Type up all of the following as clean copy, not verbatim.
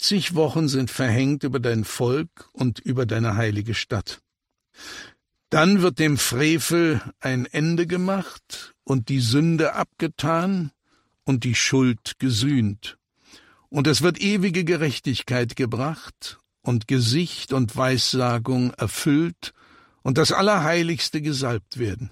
70 Wochen sind verhängt über dein Volk und über deine heilige Stadt. Dann wird dem Frevel ein Ende gemacht und die Sünde abgetan und die Schuld gesühnt. Und es wird ewige Gerechtigkeit gebracht und Gesicht und Weissagung erfüllt und das Allerheiligste gesalbt werden.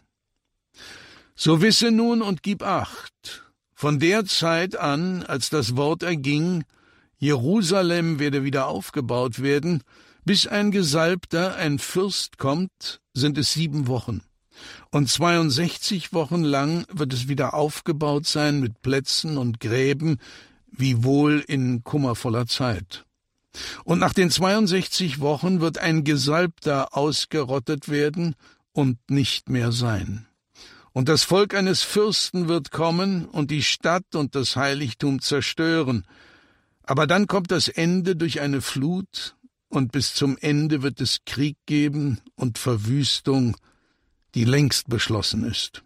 So wisse nun und gib Acht, von der Zeit an, als das Wort erging, Jerusalem werde wieder aufgebaut werden, bis ein Gesalbter, ein Fürst kommt, sind es 7 Wochen. Und 62 Wochen lang wird es wieder aufgebaut sein mit Plätzen und Gräben, wie wohl in kummervoller Zeit. Und nach den 62 Wochen wird ein Gesalbter ausgerottet werden und nicht mehr sein. Und das Volk eines Fürsten wird kommen und die Stadt und das Heiligtum zerstören. Aber dann kommt das Ende durch eine Flut, und bis zum Ende wird es Krieg geben und Verwüstung, die längst beschlossen ist.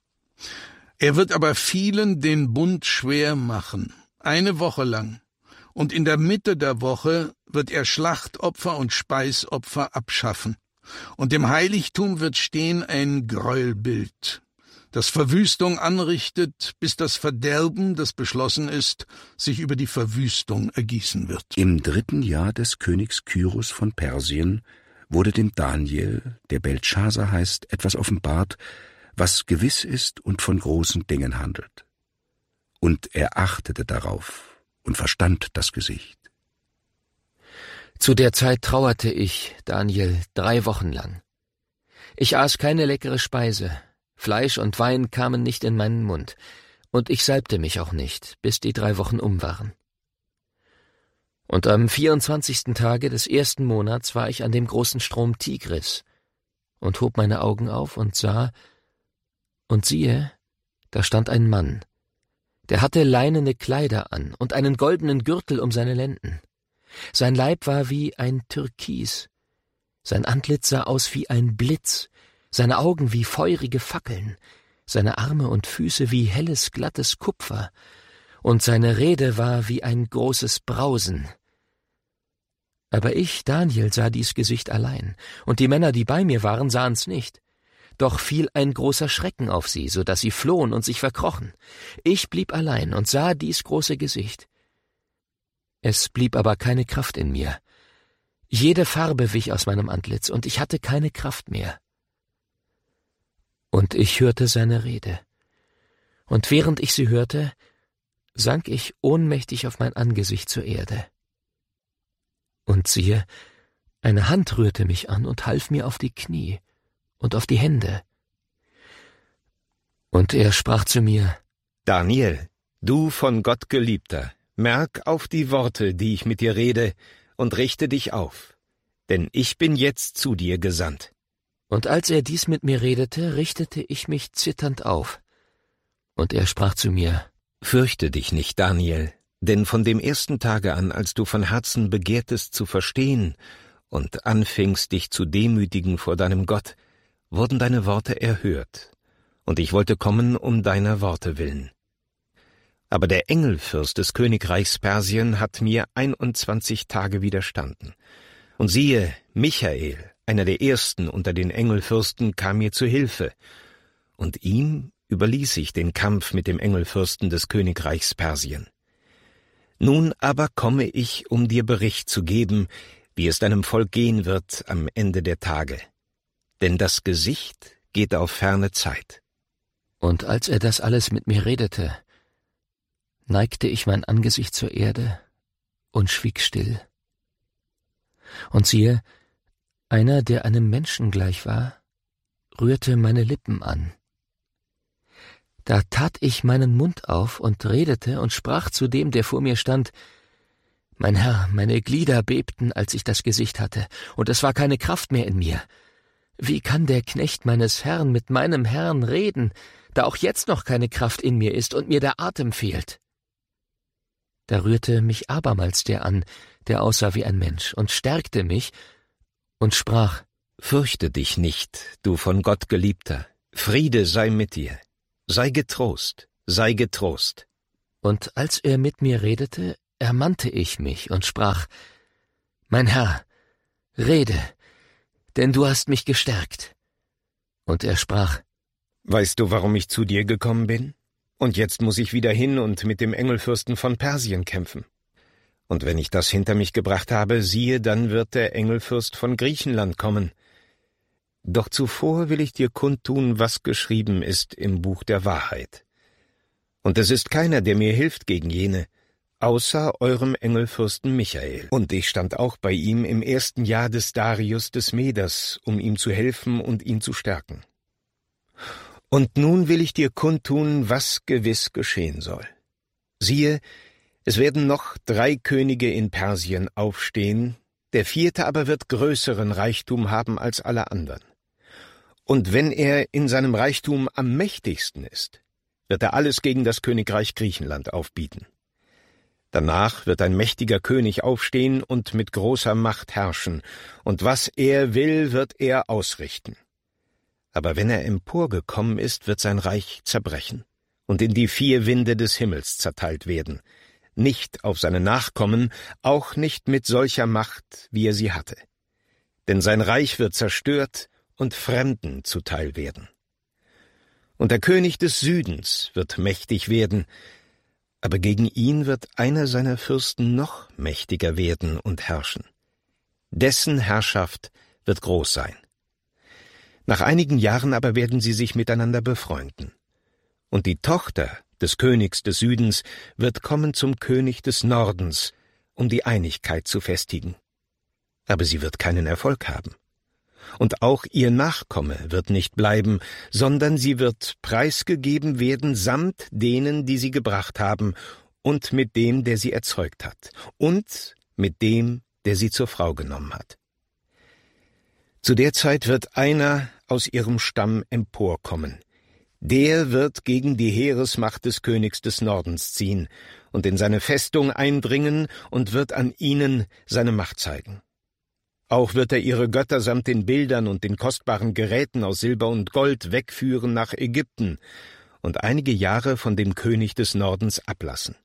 Er wird aber vielen den Bund schwer machen, 1 Woche lang, und in der Mitte der Woche wird er Schlachtopfer und Speisopfer abschaffen, und im Heiligtum wird stehen ein Gräuelbild, das Verwüstung anrichtet, bis das Verderben, das beschlossen ist, sich über die Verwüstung ergießen wird. Im 3. Jahr des Königs Kyrus von Persien wurde dem Daniel, der Beltschasar heißt, etwas offenbart, was gewiss ist und von großen Dingen handelt. Und er achtete darauf und verstand das Gesicht. Zu der Zeit trauerte ich, Daniel, 3 Wochen lang. Ich aß keine leckere Speise, Fleisch und Wein kamen nicht in meinen Mund, und ich salbte mich auch nicht, bis die 3 Wochen um waren. Und am 24. Tage des 1. Monats war ich an dem großen Strom Tigris und hob meine Augen auf und sah, und siehe, da stand ein Mann, der hatte leinene Kleider an und einen goldenen Gürtel um seine Lenden. Sein Leib war wie ein Türkis, sein Antlitz sah aus wie ein Blitz, seine Augen wie feurige Fackeln, seine Arme und Füße wie helles, glattes Kupfer, und seine Rede war wie ein großes Brausen. Aber ich, Daniel, sah dies Gesicht allein, und die Männer, die bei mir waren, sahen's nicht. Doch fiel ein großer Schrecken auf sie, so dass sie flohen und sich verkrochen. Ich blieb allein und sah dies große Gesicht. Es blieb aber keine Kraft in mir. Jede Farbe wich aus meinem Antlitz, und ich hatte keine Kraft mehr. Und ich hörte seine Rede. Und während ich sie hörte, sank ich ohnmächtig auf mein Angesicht zur Erde. Und siehe, eine Hand rührte mich an und half mir auf die Knie und auf die Hände. Und er sprach zu mir: Daniel, du von Gott Geliebter, merk auf die Worte, die ich mit dir rede, und richte dich auf, denn ich bin jetzt zu dir gesandt. Und als er dies mit mir redete, richtete ich mich zitternd auf. Und er sprach zu mir: Fürchte dich nicht, Daniel, denn von dem 1. Tage an, als du von Herzen begehrtest zu verstehen und anfingst, dich zu demütigen vor deinem Gott, wurden deine Worte erhört, und ich wollte kommen um deiner Worte willen. Aber der Engelfürst des Königreichs Persien hat mir 21 Tage widerstanden. Und siehe, Michael, einer der ersten unter den Engelfürsten, kam mir zu Hilfe, und ihm überließ ich den Kampf mit dem Engelfürsten des Königreichs Persien. Nun aber komme ich, um dir Bericht zu geben, wie es deinem Volk gehen wird am Ende der Tage. Denn das Gesicht geht auf ferne Zeit. Und als er das alles mit mir redete, neigte ich mein Angesicht zur Erde und schwieg still. Und siehe, einer, der einem Menschen gleich war, rührte meine Lippen an. Da tat ich meinen Mund auf und redete und sprach zu dem, der vor mir stand: Mein Herr, meine Glieder bebten, als ich das Gesicht hatte, und es war keine Kraft mehr in mir. Wie kann der Knecht meines Herrn mit meinem Herrn reden, da auch jetzt noch keine Kraft in mir ist und mir der Atem fehlt? Da rührte mich abermals der an, der aussah wie ein Mensch, und stärkte mich und sprach: Fürchte dich nicht, du von Gott Geliebter, Friede sei mit dir, sei getrost, sei getrost. Und als er mit mir redete, ermannte ich mich und sprach: »Mein Herr, rede, denn du hast mich gestärkt.« Und er sprach: »Weißt du, warum ich zu dir gekommen bin? Und jetzt muss ich wieder hin und mit dem Engelfürsten von Persien kämpfen. Und wenn ich das hinter mich gebracht habe, siehe, dann wird der Engelfürst von Griechenland kommen. Doch zuvor will ich dir kundtun, was geschrieben ist im Buch der Wahrheit. Und es ist keiner, der mir hilft gegen jene, außer eurem Engelfürsten Michael. Und ich stand auch bei ihm im 1. Jahr des Darius des Meders, um ihm zu helfen und ihn zu stärken. Und nun will ich dir kundtun, was gewiss geschehen soll. Siehe, es werden noch 3 Könige in Persien aufstehen, der 4. aber wird größeren Reichtum haben als alle anderen. Und wenn er in seinem Reichtum am mächtigsten ist, wird er alles gegen das Königreich Griechenland aufbieten. Danach wird ein mächtiger König aufstehen und mit großer Macht herrschen, und was er will, wird er ausrichten. Aber wenn er emporgekommen ist, wird sein Reich zerbrechen und in die 4 Winde des Himmels zerteilt werden, nicht auf seine Nachkommen, auch nicht mit solcher Macht, wie er sie hatte. Denn sein Reich wird zerstört und Fremden zuteil werden. Und der König des Südens wird mächtig werden, aber gegen ihn wird einer seiner Fürsten noch mächtiger werden und herrschen. Dessen Herrschaft wird groß sein. Nach einigen Jahren aber werden sie sich miteinander befreunden. Und die Tochter des Königs des Südens wird kommen zum König des Nordens, um die Einigkeit zu festigen. Aber sie wird keinen Erfolg haben. Und auch ihr Nachkomme wird nicht bleiben, sondern sie wird preisgegeben werden samt denen, die sie gebracht haben, und mit dem, der sie erzeugt hat, und mit dem, der sie zur Frau genommen hat. Zu der Zeit wird einer aus ihrem Stamm emporkommen. Der wird gegen die Heeresmacht des Königs des Nordens ziehen und in seine Festung eindringen und wird an ihnen seine Macht zeigen. Auch wird er ihre Götter samt den Bildern und den kostbaren Geräten aus Silber und Gold wegführen nach Ägypten und einige Jahre von dem König des Nordens ablassen.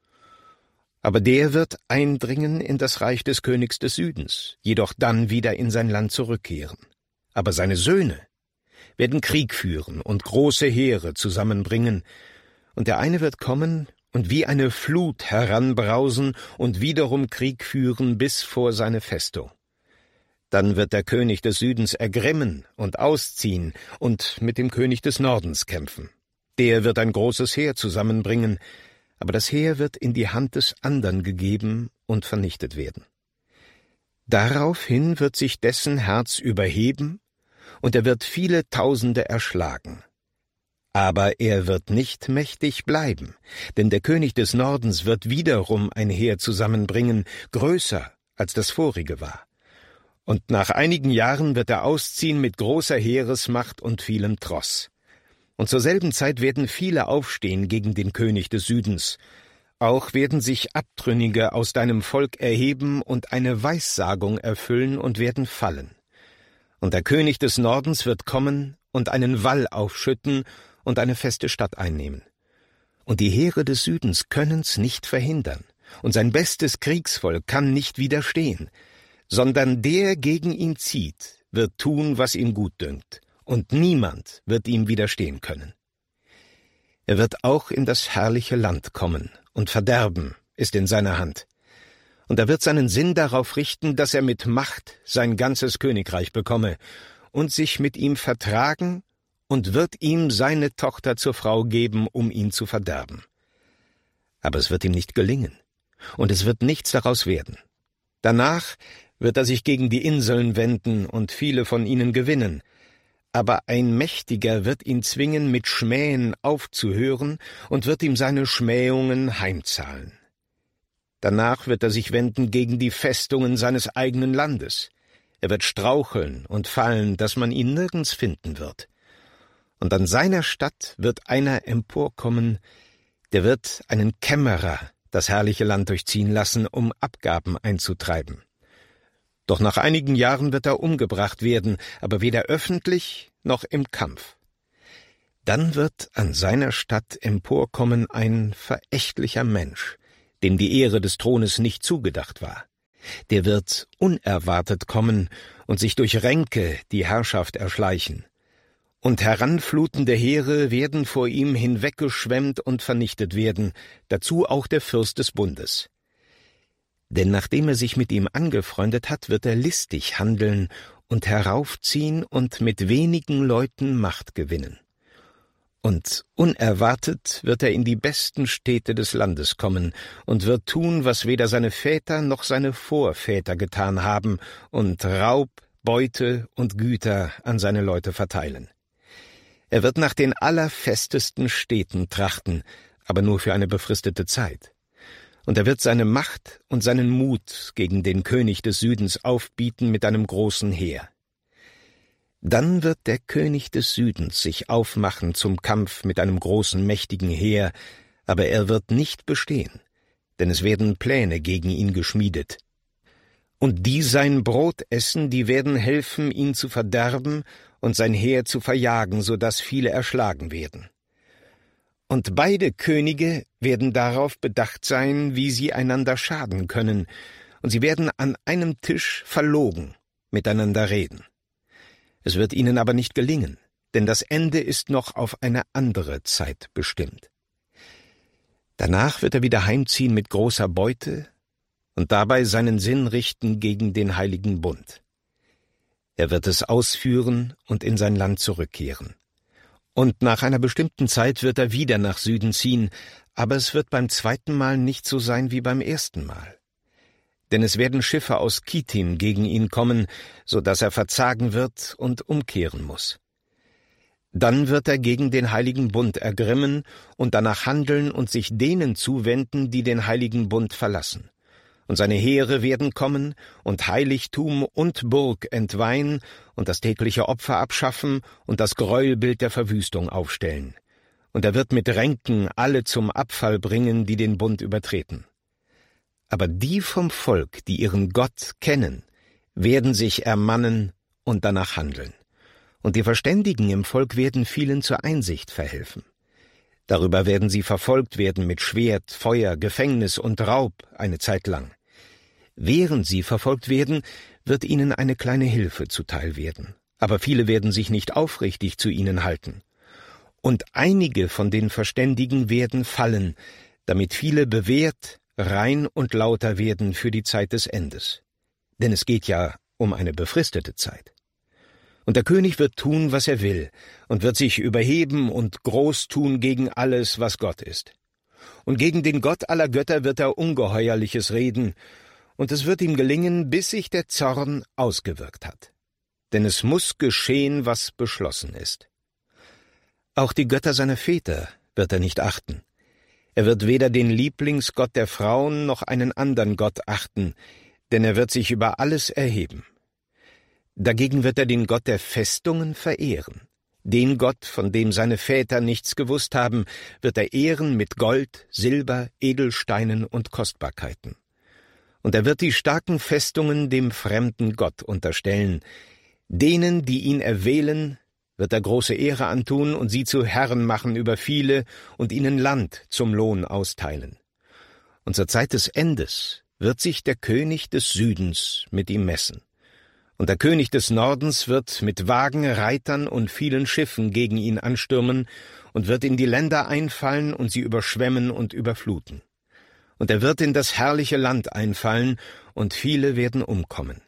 Aber der wird eindringen in das Reich des Königs des Südens, jedoch dann wieder in sein Land zurückkehren. Aber seine Söhne werden Krieg führen und große Heere zusammenbringen, und der eine wird kommen und wie eine Flut heranbrausen und wiederum Krieg führen bis vor seine Festung. Dann wird der König des Südens ergrimmen und ausziehen und mit dem König des Nordens kämpfen. Der wird ein großes Heer zusammenbringen, aber das Heer wird in die Hand des andern gegeben und vernichtet werden. Daraufhin wird sich dessen Herz überheben, und er wird viele Tausende erschlagen. Aber er wird nicht mächtig bleiben, denn der König des Nordens wird wiederum ein Heer zusammenbringen, größer als das vorige war. Und nach einigen Jahren wird er ausziehen mit großer Heeresmacht und vielem Tross. Und zur selben Zeit werden viele aufstehen gegen den König des Südens. Auch werden sich Abtrünnige aus deinem Volk erheben und eine Weissagung erfüllen und werden fallen. Und der König des Nordens wird kommen und einen Wall aufschütten und eine feste Stadt einnehmen. Und die Heere des Südens können's nicht verhindern, und sein bestes Kriegsvolk kann nicht widerstehen, sondern der gegen ihn zieht, wird tun, was ihm gut dünkt, und niemand wird ihm widerstehen können. Er wird auch in das herrliche Land kommen, und Verderben ist in seiner Hand. Und er wird seinen Sinn darauf richten, dass er mit Macht sein ganzes Königreich bekomme, und sich mit ihm vertragen, und wird ihm seine Tochter zur Frau geben, um ihn zu verderben. Aber es wird ihm nicht gelingen, und es wird nichts daraus werden. Danach wird er sich gegen die Inseln wenden und viele von ihnen gewinnen. Aber ein Mächtiger wird ihn zwingen, mit Schmähen aufzuhören und wird ihm seine Schmähungen heimzahlen. Danach wird er sich wenden gegen die Festungen seines eigenen Landes. Er wird straucheln und fallen, dass man ihn nirgends finden wird. Und an seiner Stadt wird einer emporkommen, der wird einen Kämmerer das herrliche Land durchziehen lassen, um Abgaben einzutreiben. Doch nach einigen Jahren wird er umgebracht werden, aber weder öffentlich noch im Kampf. Dann wird an seiner Stadt emporkommen ein verächtlicher Mensch, dem die Ehre des Thrones nicht zugedacht war. Der wird unerwartet kommen und sich durch Ränke die Herrschaft erschleichen. Und heranflutende Heere werden vor ihm hinweggeschwemmt und vernichtet werden, dazu auch der Fürst des Bundes. Denn nachdem er sich mit ihm angefreundet hat, wird er listig handeln und heraufziehen und mit wenigen Leuten Macht gewinnen. Und unerwartet wird er in die besten Städte des Landes kommen und wird tun, was weder seine Väter noch seine Vorväter getan haben, und Raub, Beute und Güter an seine Leute verteilen. Er wird nach den allerfestesten Städten trachten, aber nur für eine befristete Zeit. Und er wird seine Macht und seinen Mut gegen den König des Südens aufbieten mit einem großen Heer. Dann wird der König des Südens sich aufmachen zum Kampf mit einem großen, mächtigen Heer, aber er wird nicht bestehen, denn es werden Pläne gegen ihn geschmiedet. Und die sein Brot essen, die werden helfen, ihn zu verderben und sein Heer zu verjagen, so dass viele erschlagen werden. Und beide Könige werden darauf bedacht sein, wie sie einander schaden können, und sie werden an einem Tisch verlogen miteinander reden. Es wird ihnen aber nicht gelingen, denn das Ende ist noch auf eine andere Zeit bestimmt. Danach wird er wieder heimziehen mit großer Beute und dabei seinen Sinn richten gegen den heiligen Bund. Er wird es ausführen und in sein Land zurückkehren. Und nach einer bestimmten Zeit wird er wieder nach Süden ziehen, aber es wird beim zweiten Mal nicht so sein wie beim ersten Mal. Denn es werden Schiffe aus Kittim gegen ihn kommen, so dass er verzagen wird und umkehren muss. Dann wird er gegen den heiligen Bund ergrimmen und danach handeln und sich denen zuwenden, die den heiligen Bund verlassen. Und seine Heere werden kommen und Heiligtum und Burg entweihen und das tägliche Opfer abschaffen und das Gräuelbild der Verwüstung aufstellen. Und er wird mit Ränken alle zum Abfall bringen, die den Bund übertreten. Aber die vom Volk, die ihren Gott kennen, werden sich ermannen und danach handeln. Und die Verständigen im Volk werden vielen zur Einsicht verhelfen. Darüber werden sie verfolgt werden mit Schwert, Feuer, Gefängnis und Raub eine Zeit lang. Während sie verfolgt werden, wird ihnen eine kleine Hilfe zuteil werden. Aber viele werden sich nicht aufrichtig zu ihnen halten. Und einige von den Verständigen werden fallen, damit viele bewährt, rein und lauter werden für die Zeit des Endes. Denn es geht ja um eine befristete Zeit. Und der König wird tun, was er will, und wird sich überheben und groß tun gegen alles, was Gott ist. Und gegen den Gott aller Götter wird er Ungeheuerliches reden, und es wird ihm gelingen, bis sich der Zorn ausgewirkt hat. Denn es muss geschehen, was beschlossen ist. Auch die Götter seiner Väter wird er nicht achten. Er wird weder den Lieblingsgott der Frauen noch einen anderen Gott achten, denn er wird sich über alles erheben. Dagegen wird er den Gott der Festungen verehren. Den Gott, von dem seine Väter nichts gewusst haben, wird er ehren mit Gold, Silber, Edelsteinen und Kostbarkeiten. Und er wird die starken Festungen dem fremden Gott unterstellen. Denen, die ihn erwählen, wird er große Ehre antun und sie zu Herren machen über viele und ihnen Land zum Lohn austeilen. Und zur Zeit des Endes wird sich der König des Südens mit ihm messen. Und der König des Nordens wird mit Wagen, Reitern und vielen Schiffen gegen ihn anstürmen und wird in die Länder einfallen und sie überschwemmen und überfluten. Und er wird in das herrliche Land einfallen, und viele werden umkommen.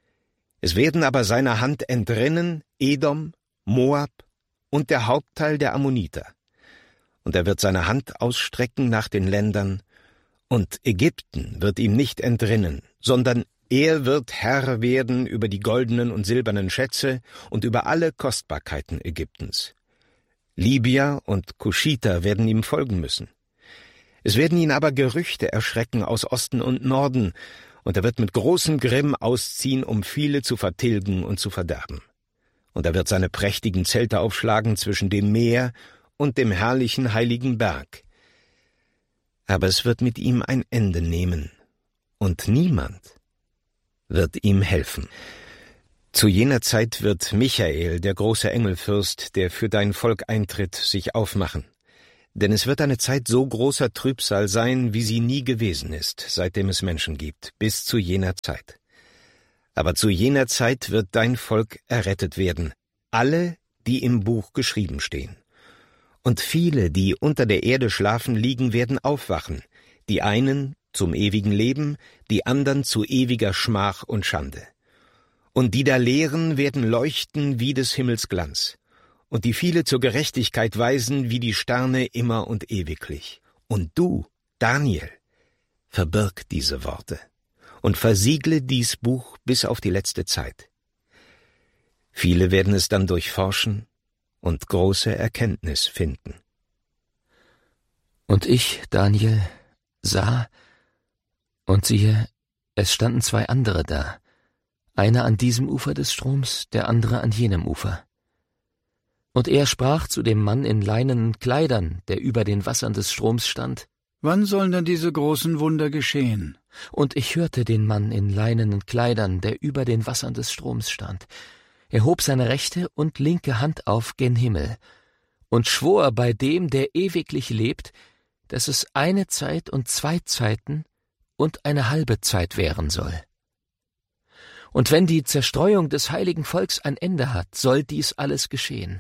Es werden aber seiner Hand entrinnen Edom, Moab und der Hauptteil der Ammoniter. Und er wird seine Hand ausstrecken nach den Ländern, und Ägypten wird ihm nicht entrinnen, sondern er wird Herr werden über die goldenen und silbernen Schätze und über alle Kostbarkeiten Ägyptens. Libyer und Kuschiter werden ihm folgen müssen. Es werden ihn aber Gerüchte erschrecken aus Osten und Norden, und er wird mit großem Grimm ausziehen, um viele zu vertilgen und zu verderben. Und er wird seine prächtigen Zelte aufschlagen zwischen dem Meer und dem herrlichen heiligen Berg. Aber es wird mit ihm ein Ende nehmen, und niemand wird ihm helfen. Zu jener Zeit wird Michael, der große Engelfürst, der für dein Volk eintritt, sich aufmachen. Denn es wird eine Zeit so großer Trübsal sein, wie sie nie gewesen ist, seitdem es Menschen gibt, bis zu jener Zeit. Aber zu jener Zeit wird dein Volk errettet werden, alle, die im Buch geschrieben stehen. Und viele, die unter der Erde schlafen liegen, werden aufwachen, die einen zum ewigen Leben, die andern zu ewiger Schmach und Schande. Und die da lehren, werden leuchten wie des Himmels Glanz, und die viele zur Gerechtigkeit weisen, wie die Sterne immer und ewiglich. Und du, Daniel, verbirg diese Worte und versiegle dies Buch bis auf die letzte Zeit. Viele werden es dann durchforschen und große Erkenntnis finden. Und ich, Daniel, sah, und siehe, es standen 2 andere da, einer an diesem Ufer des Stroms, der andere an jenem Ufer. Und er sprach zu dem Mann in leinenen Kleidern, der über den Wassern des Stroms stand: Wann sollen denn diese gen Wunder geschehen? Und ich hörte den Mann in leinenen Kleidern, der über den Wassern des Stroms stand. Er hob seine rechte und linke Hand auf gen Himmel und schwor bei dem, der ewiglich lebt, dass es eine Zeit und 2 Zeiten und eine halbe Zeit währen soll. Und wenn die Zerstreuung des heiligen Volks ein Ende hat, soll dies alles geschehen.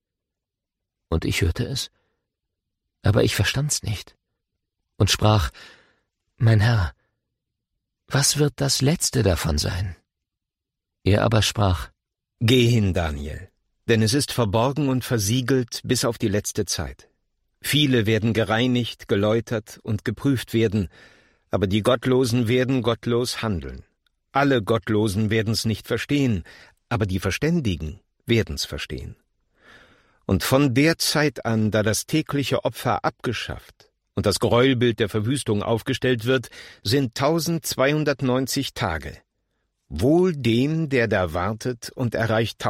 Und ich hörte es, aber ich verstand's nicht, und sprach: Mein Herr, was wird das Letzte davon sein? Er aber sprach: Geh hin, Daniel, denn es ist verborgen und versiegelt bis auf die letzte Zeit. Viele werden gereinigt, geläutert und geprüft werden, aber die Gottlosen werden gottlos handeln. Alle Gottlosen werden's nicht verstehen, aber die Verständigen werden's verstehen. Und von der Zeit an, da das tägliche Opfer abgeschafft und das Gräuelbild der Verwüstung aufgestellt wird, sind 1290 Tage. Wohl dem, der da wartet und erreicht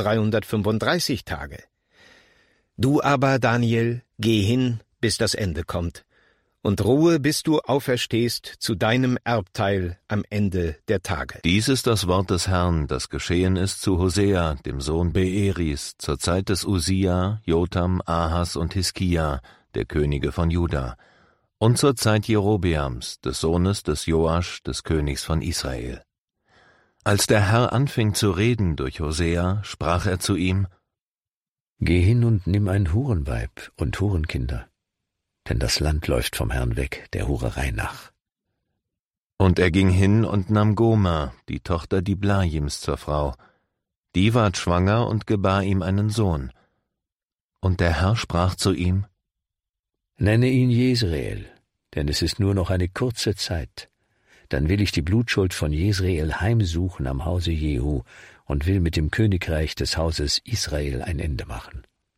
1335 Tage. Du aber, Daniel, geh hin, bis das Ende kommt, und ruhe, bis du auferstehst zu deinem Erbteil am Ende der Tage. Dies ist das Wort des Herrn, das geschehen ist zu Hosea, dem Sohn Beeris, zur Zeit des Usia, Jotam, Ahas und Hiskia, der Könige von Juda, und zur Zeit Jerobeams, des Sohnes des Joasch, des Königs von Israel. Als der Herr anfing zu reden durch Hosea, sprach er zu ihm: Geh hin und nimm ein Hurenweib und Hurenkinder, denn das Land läuft vom Herrn weg, der Hurerei nach. Und er ging hin und nahm Goma, die Tochter Diblajims, zur Frau. Die ward schwanger und gebar ihm einen Sohn. Und der Herr sprach zu ihm: Nenne ihn Jesreel, denn es ist nur noch eine kurze Zeit. Dann will ich die Blutschuld von Jesreel heimsuchen am Hause Jehu und will mit dem Königreich des Hauses Israel ein Ende machen.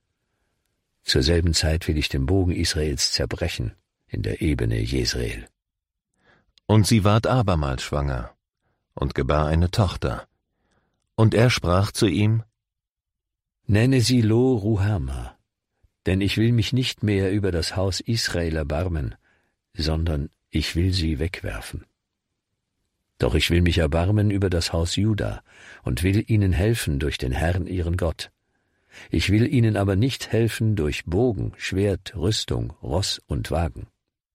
Zur selben Zeit will ich den Bogen Israels zerbrechen in der Ebene Jesreel. Und sie ward abermals schwanger und gebar eine Tochter. Und er sprach zu ihm: Nenne sie Lo-Ruhama, denn ich will mich nicht mehr über das Haus Israel erbarmen, sondern ich will sie wegwerfen. Doch ich will mich erbarmen über das Haus Juda und will ihnen helfen durch den Herrn ihren Gott. Ich will ihnen aber nicht helfen durch Bogen, Schwert, Rüstung, Ross und Wagen.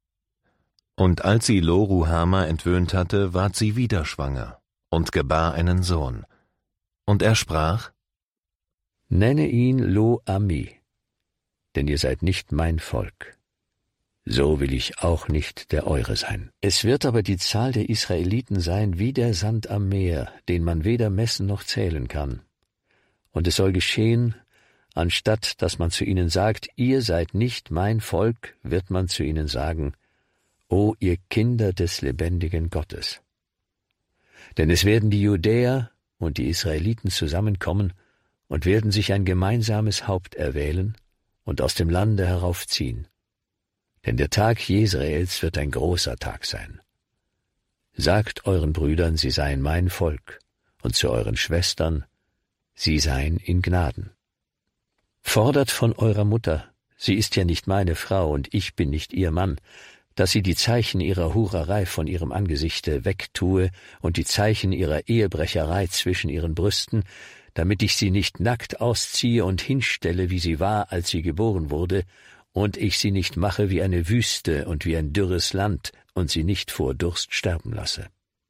Und als sie Lo-Ruhama entwöhnt hatte, ward sie wieder schwanger und gebar einen Sohn. Und er sprach: Nenne ihn Lo-Ami, denn ihr seid nicht mein Volk. So will ich auch nicht der eure sein. Es wird aber die Zahl der Israeliten sein wie der Sand am Meer, den man weder messen noch zählen kann. Und es soll geschehen, anstatt dass man zu ihnen sagt, ihr seid nicht mein Volk, wird man zu ihnen sagen, O ihr Kinder des lebendigen Gottes. Denn es werden die Judäer und die Israeliten zusammenkommen und werden sich ein gemeinsames Haupt erwählen und aus dem Lande heraufziehen. Denn der Tag Jesraels wird ein großer Tag sein. Sagt euren Brüdern, sie seien mein Volk, und zu euren Schwestern, sie seien in Gnaden. Fordert von eurer Mutter, sie ist ja nicht meine Frau und ich bin nicht ihr Mann, dass sie die Zeichen ihrer Hurerei von ihrem Angesichte wegtue und die Zeichen ihrer Ehebrecherei zwischen ihren Brüsten, damit ich sie nicht nackt ausziehe und hinstelle, wie sie war, als sie geboren wurde, und ich sie nicht mache wie eine Wüste und wie ein dürres Land und sie nicht vor Durst sterben lasse.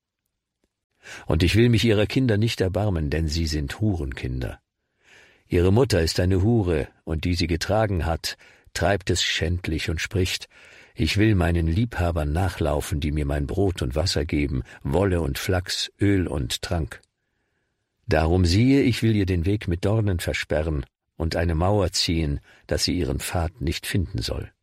Und ich will mich ihrer Kinder nicht erbarmen, denn sie sind Hurenkinder. Ihre Mutter ist eine Hure, und die sie getragen hat, treibt es schändlich und spricht: Ich will meinen Liebhabern nachlaufen, die mir mein Brot und Wasser geben, Wolle und Flachs, Öl und Trank. Darum siehe, ich will ihr den Weg mit Dornen versperren und eine Mauer ziehen, dass sie ihren Pfad nicht finden soll.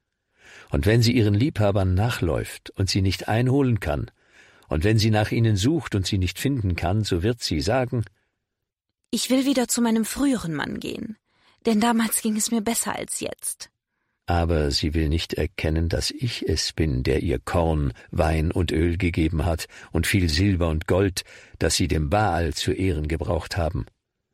Und wenn sie ihren Liebhabern nachläuft und sie nicht einholen kann, und wenn sie nach ihnen sucht und sie nicht finden kann, so wird sie sagen: Ich will wieder zu meinem früheren Mann gehen, denn damals ging es mir besser als jetzt. Aber sie will nicht erkennen, dass ich es bin, der ihr Korn, Wein und Öl gegeben hat und viel Silber und Gold, das sie dem Baal zu Ehren gebraucht haben.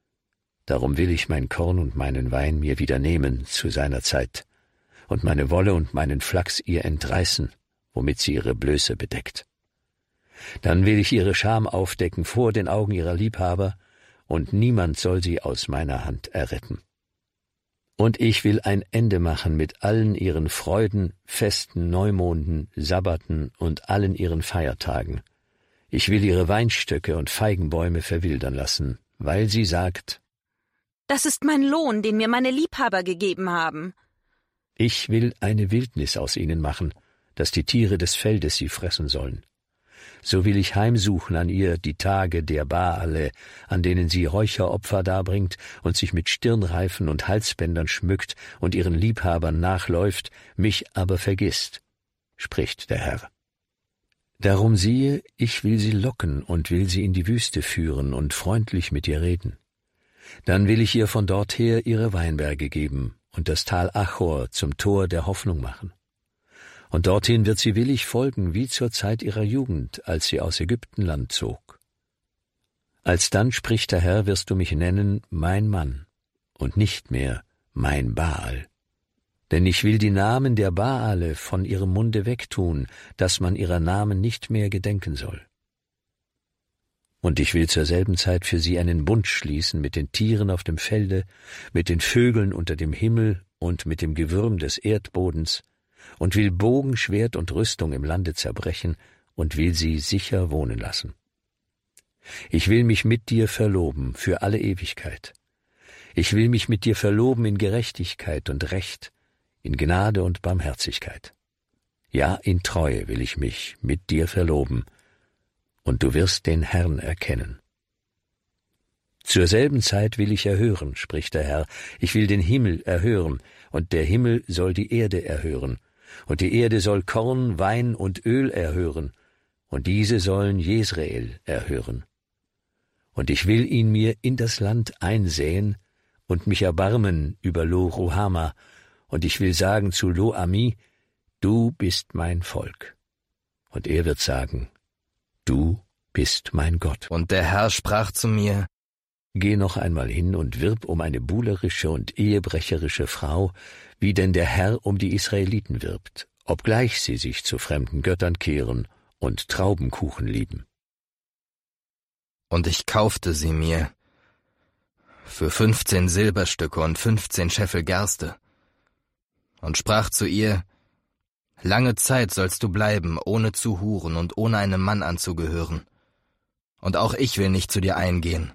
Darum will ich mein Korn und meinen Wein mir wieder nehmen zu seiner Zeit und meine Wolle und meinen Flachs ihr entreißen, womit sie ihre Blöße bedeckt. Dann will ich ihre Scham aufdecken vor den Augen ihrer Liebhaber, und niemand soll sie aus meiner Hand erretten. Und ich will ein Ende machen mit allen ihren Freuden, Festen, Neumonden, Sabbaten und allen ihren Feiertagen. Ich will ihre Weinstöcke und Feigenbäume verwildern lassen, weil sie sagt: Das ist mein Lohn, den mir meine Liebhaber gegeben haben. Ich will eine Wildnis aus ihnen machen, dass die Tiere des Feldes sie fressen sollen. So will ich heimsuchen an ihr die Tage der Baale, an denen sie Räucheropfer darbringt und sich mit Stirnreifen und Halsbändern schmückt und ihren Liebhabern nachläuft, mich aber vergisst, spricht der Herr. Darum siehe, ich will sie locken und will sie in die Wüste führen und freundlich mit ihr reden. Dann will ich ihr von dort her ihre Weinberge geben und das Tal Achor zum Tor der Hoffnung machen. Und dorthin wird sie willig folgen, wie zur Zeit ihrer Jugend, als sie aus Ägyptenland zog. Alsdann, spricht der Herr, wirst du mich nennen, mein Mann, und nicht mehr mein Baal. Denn ich will die Namen der Baale von ihrem Munde wegtun, dass man ihrer Namen nicht mehr gedenken soll. Und ich will zur selben Zeit für sie einen Bund schließen mit den Tieren auf dem Felde, mit den Vögeln unter dem Himmel und mit dem Gewürm des Erdbodens, und will Bogen, Schwert und Rüstung im Lande zerbrechen und will sie sicher wohnen lassen. Ich will mich mit dir verloben für alle Ewigkeit. Ich will mich mit dir verloben in Gerechtigkeit und Recht, in Gnade und Barmherzigkeit. Ja, in Treue will ich mich mit dir verloben, und du wirst den Herrn erkennen. Zur selben Zeit will ich erhören, spricht der Herr, ich will den Himmel erhören, und der Himmel soll die Erde erhören, und die Erde soll Korn, Wein und Öl erhören, und diese sollen Jesrael erhören. Und ich will ihn mir in das Land einsäen und mich erbarmen über Lo-Ruhama, und ich will sagen zu Lo-Ami: Du bist mein Volk. Und er wird sagen: Du bist mein Gott. Und der Herr sprach zu mir: Geh noch einmal hin und wirb um eine buhlerische und ehebrecherische Frau, wie denn der Herr um die Israeliten wirbt, obgleich sie sich zu fremden Göttern kehren und Traubenkuchen lieben. Und ich kaufte sie mir für 15 Silberstücke und 15 Scheffel Gerste und sprach zu ihr: Lange Zeit sollst du bleiben, ohne zu huren und ohne einem Mann anzugehören. Und auch ich will nicht zu dir eingehen.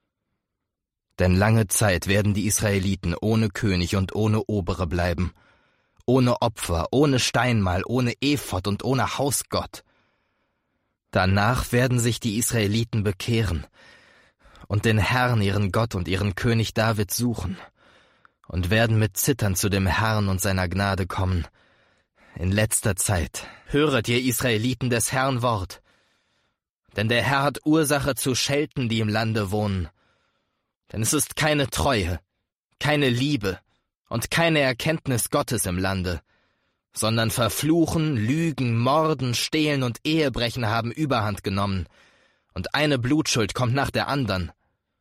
Denn lange Zeit werden die Israeliten ohne König und ohne Obere bleiben, ohne Opfer, ohne Steinmal, ohne Ephod und ohne Hausgott. Danach werden sich die Israeliten bekehren und den Herrn, ihren Gott und ihren König David suchen und werden mit Zittern zu dem Herrn und seiner Gnade kommen. In letzter Zeit höret ihr Israeliten des Herrn Wort, denn der Herr hat Ursache zu schelten, die im Lande wohnen. Denn es ist keine Treue, keine Liebe und keine Erkenntnis Gottes im Lande, sondern Verfluchen, Lügen, Morden, Stehlen und Ehebrechen haben Überhand genommen, und eine Blutschuld kommt nach der andern.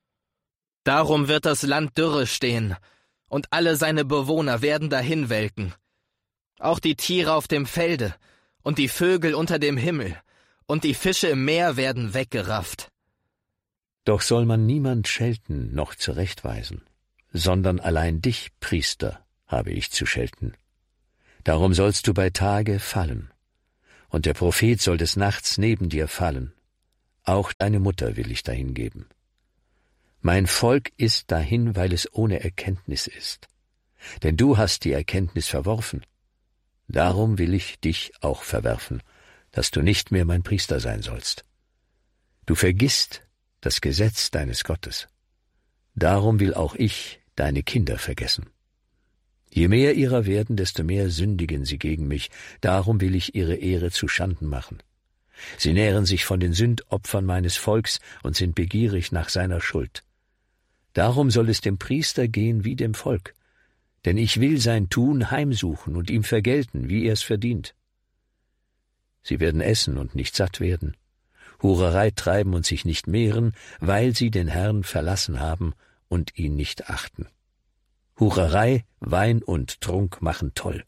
Darum wird das Land Dürre stehen, und alle seine Bewohner werden dahinwelken. Auch die Tiere auf dem Felde und die Vögel unter dem Himmel und die Fische im Meer werden weggerafft. Doch soll man niemand schelten noch zurechtweisen, sondern allein dich, Priester, habe ich zu schelten. Darum sollst du bei Tage fallen, und der Prophet soll des Nachts neben dir fallen. Auch deine Mutter will ich dahin geben. Mein Volk ist dahin, weil es ohne Erkenntnis ist. Denn du hast die Erkenntnis verworfen. Darum will ich dich auch verwerfen, dass du nicht mehr mein Priester sein sollst. Du vergisst das Gesetz deines Gottes. Darum will auch ich deine Kinder vergessen. Je mehr ihrer werden, desto mehr sündigen sie gegen mich. Darum will ich ihre Ehre zu Schanden machen. Sie nähren sich von den Sündopfern meines Volks und sind begierig nach seiner Schuld. Darum soll es dem Priester gehen wie dem Volk, denn ich will sein Tun heimsuchen und ihm vergelten, wie er es verdient. Sie werden essen und nicht satt werden, Hurerei treiben und sich nicht mehren, weil sie den Herrn verlassen haben und ihn nicht achten. Hurerei, Wein und Trunk machen toll.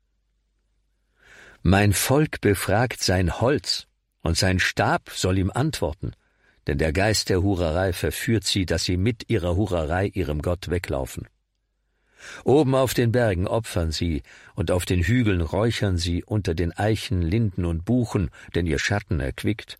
Mein Volk befragt sein Holz, und sein Stab soll ihm antworten, denn der Geist der Hurerei verführt sie, dass sie mit ihrer Hurerei ihrem Gott weglaufen. Oben auf den Bergen opfern sie, und auf den Hügeln räuchern sie unter den Eichen, Linden und Buchen, denn ihr Schatten erquickt.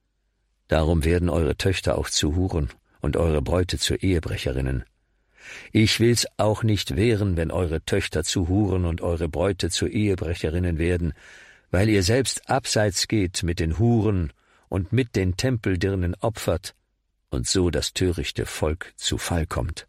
Darum werden eure Töchter auch zu Huren und eure Bräute zu Ehebrecherinnen. Ich will's auch nicht wehren, wenn eure Töchter zu Huren und eure Bräute zu Ehebrecherinnen werden, weil ihr selbst abseits geht mit den Huren und mit den Tempeldirnen opfert und so das törichte Volk zu Fall kommt.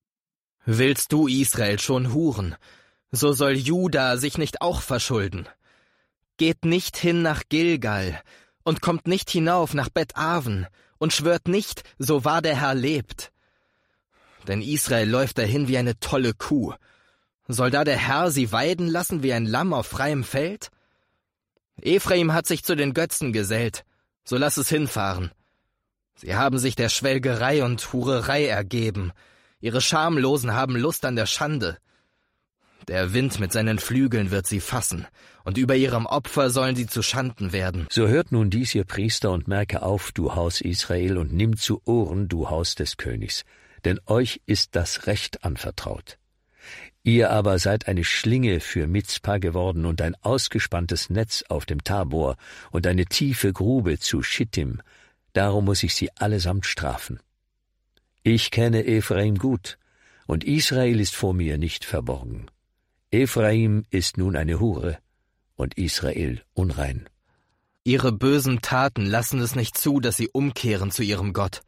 Willst du, Israel, schon huren, so soll Juda sich nicht auch verschulden. Geht nicht hin nach Gilgal und kommt nicht hinauf nach Bet-Aven und schwört nicht, so wahr der Herr lebt. Denn Israel läuft dahin wie eine tolle Kuh. Soll da der Herr sie weiden lassen wie ein Lamm auf freiem Feld? Ephraim hat sich zu den Götzen gesellt, so lass es hinfahren. Sie haben sich der Schwelgerei und Hurerei ergeben, ihre Schamlosen haben Lust an der Schande. Der Wind mit seinen Flügeln wird sie fassen, und über ihrem Opfer sollen sie zu Schanden werden. So hört nun dies, ihr Priester, und merke auf, du Haus Israel, und nimm zu Ohren, du Haus des Königs, denn euch ist das Recht anvertraut. Ihr aber seid eine Schlinge für Mizpa geworden und ein ausgespanntes Netz auf dem Tabor und eine tiefe Grube zu Schittim, darum muss ich sie allesamt strafen. Ich kenne Ephraim gut, und Israel ist vor mir nicht verborgen. Ephraim ist nun eine Hure, und Israel unrein. Ihre bösen Taten lassen es nicht zu, dass sie umkehren zu ihrem Gott.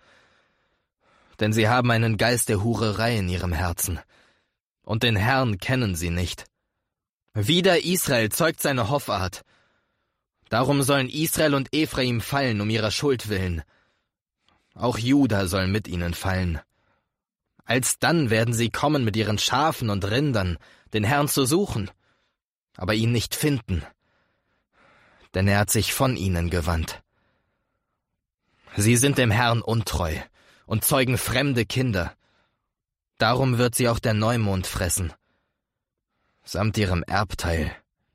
Denn sie haben einen Geist der Hurerei in ihrem Herzen, und den Herrn kennen sie nicht. Wider Israel zeugt seine Hoffart. Darum sollen Israel und Ephraim fallen um ihrer Schuld willen. Auch Juda soll mit ihnen fallen. Alsdann werden sie kommen mit ihren Schafen und Rindern, den Herrn zu suchen, aber ihn nicht finden, denn er hat sich von ihnen gewandt. Sie sind dem Herrn untreu und zeugen fremde Kinder. Darum wird sie auch der Neumond fressen, samt ihrem Erbteil.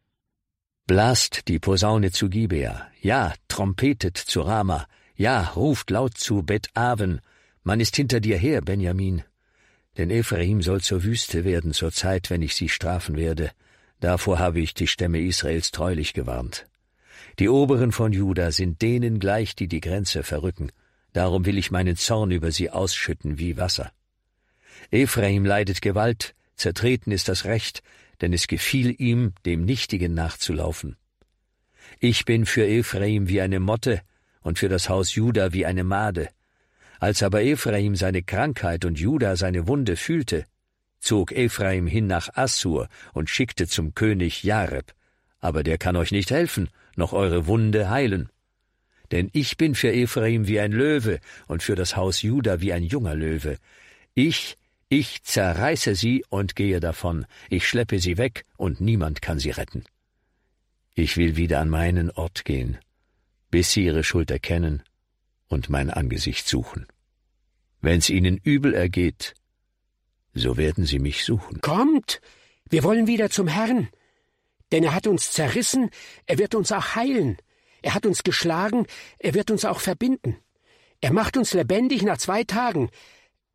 Blast die Posaune zu Gibea, ja, trompetet zu Rama, ja, ruft laut zu Bet-Aven, man ist hinter dir her, Benjamin. Denn Ephraim soll zur Wüste werden zur Zeit, wenn ich sie strafen werde. Davor habe ich die Stämme Israels treulich gewarnt. Die Oberen von Juda sind denen gleich, die die Grenze verrücken. Darum will ich meinen Zorn über sie ausschütten wie Wasser. Ephraim leidet Gewalt, zertreten ist das Recht, denn es gefiel ihm, dem Nichtigen nachzulaufen. Ich bin für Ephraim wie eine Motte und für das Haus Juda wie eine Made. Als aber Ephraim seine Krankheit und Juda seine Wunde fühlte, zog Ephraim hin nach Assur und schickte zum König Jareb. Aber der kann euch nicht helfen, noch eure Wunde heilen. Denn ich bin für Ephraim wie ein Löwe und für das Haus Juda wie ein junger Löwe. Ich zerreiße sie und gehe davon. Ich schleppe sie weg und niemand kann sie retten. Ich will wieder an meinen Ort gehen, bis sie ihre Schuld erkennen und mein Angesicht suchen. Wenn's ihnen übel ergeht, so werden sie mich suchen. Kommt, wir wollen wieder zum Herrn, denn er hat uns zerrissen, er wird uns auch heilen. Er hat uns geschlagen, er wird uns auch verbinden. Er macht uns lebendig nach 2 Tagen,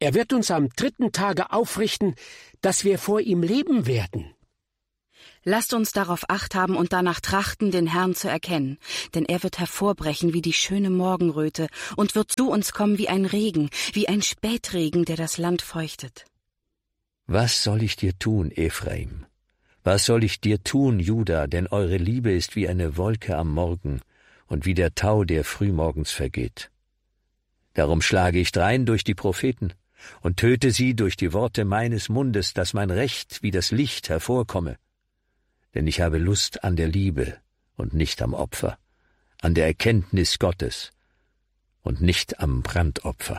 Er wird uns am 3. Tage aufrichten, dass wir vor ihm leben werden. Lasst uns darauf Acht haben und danach trachten, den Herrn zu erkennen, denn er wird hervorbrechen wie die schöne Morgenröte und wird zu uns kommen wie ein Regen, wie ein Spätregen, der das Land feuchtet. Was soll ich dir tun, Ephraim? Was soll ich dir tun, Juda, denn eure Liebe ist wie eine Wolke am Morgen und wie der Tau, der frühmorgens vergeht. Darum schlage ich drein durch die Propheten und töte sie durch die Worte meines Mundes, dass mein Recht wie das Licht hervorkomme. Denn ich habe Lust an der Liebe und nicht am Opfer, an der Erkenntnis Gottes und nicht am Brandopfer.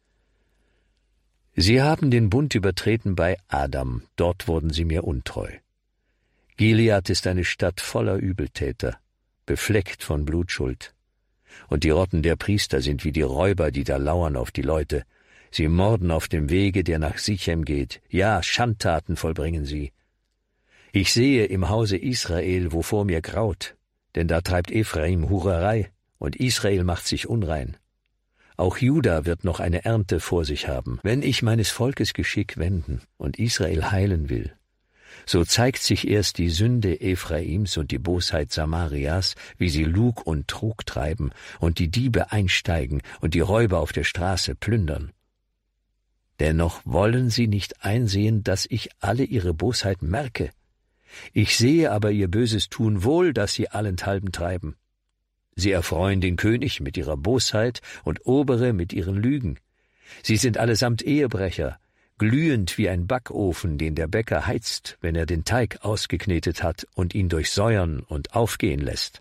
Sie haben den Bund übertreten bei Adam, dort wurden sie mir untreu. Gilead ist eine Stadt voller Übeltäter, befleckt von Blutschuld. Und die Rotten der Priester sind wie die Räuber, die da lauern auf die Leute. Sie morden auf dem Wege, der nach Sichem geht. Ja, Schandtaten vollbringen sie. Ich sehe im Hause Israel, wo vor mir graut, denn da treibt Ephraim Hurerei, und Israel macht sich unrein. Auch Juda wird noch eine Ernte vor sich haben, wenn ich meines Volkes Geschick wenden und Israel heilen will. So zeigt sich erst die Sünde Ephraims und die Bosheit Samarias, wie sie Lug und Trug treiben und die Diebe einsteigen und die Räuber auf der Straße plündern. Dennoch wollen sie nicht einsehen, dass ich alle ihre Bosheit merke. Ich sehe aber ihr böses Tun wohl, das sie allenthalben treiben. Sie erfreuen den König mit ihrer Bosheit und Obere mit ihren Lügen. Sie sind allesamt Ehebrecher, glühend wie ein Backofen, den der Bäcker heizt, wenn er den Teig ausgeknetet hat und ihn durchsäuern und aufgehen lässt.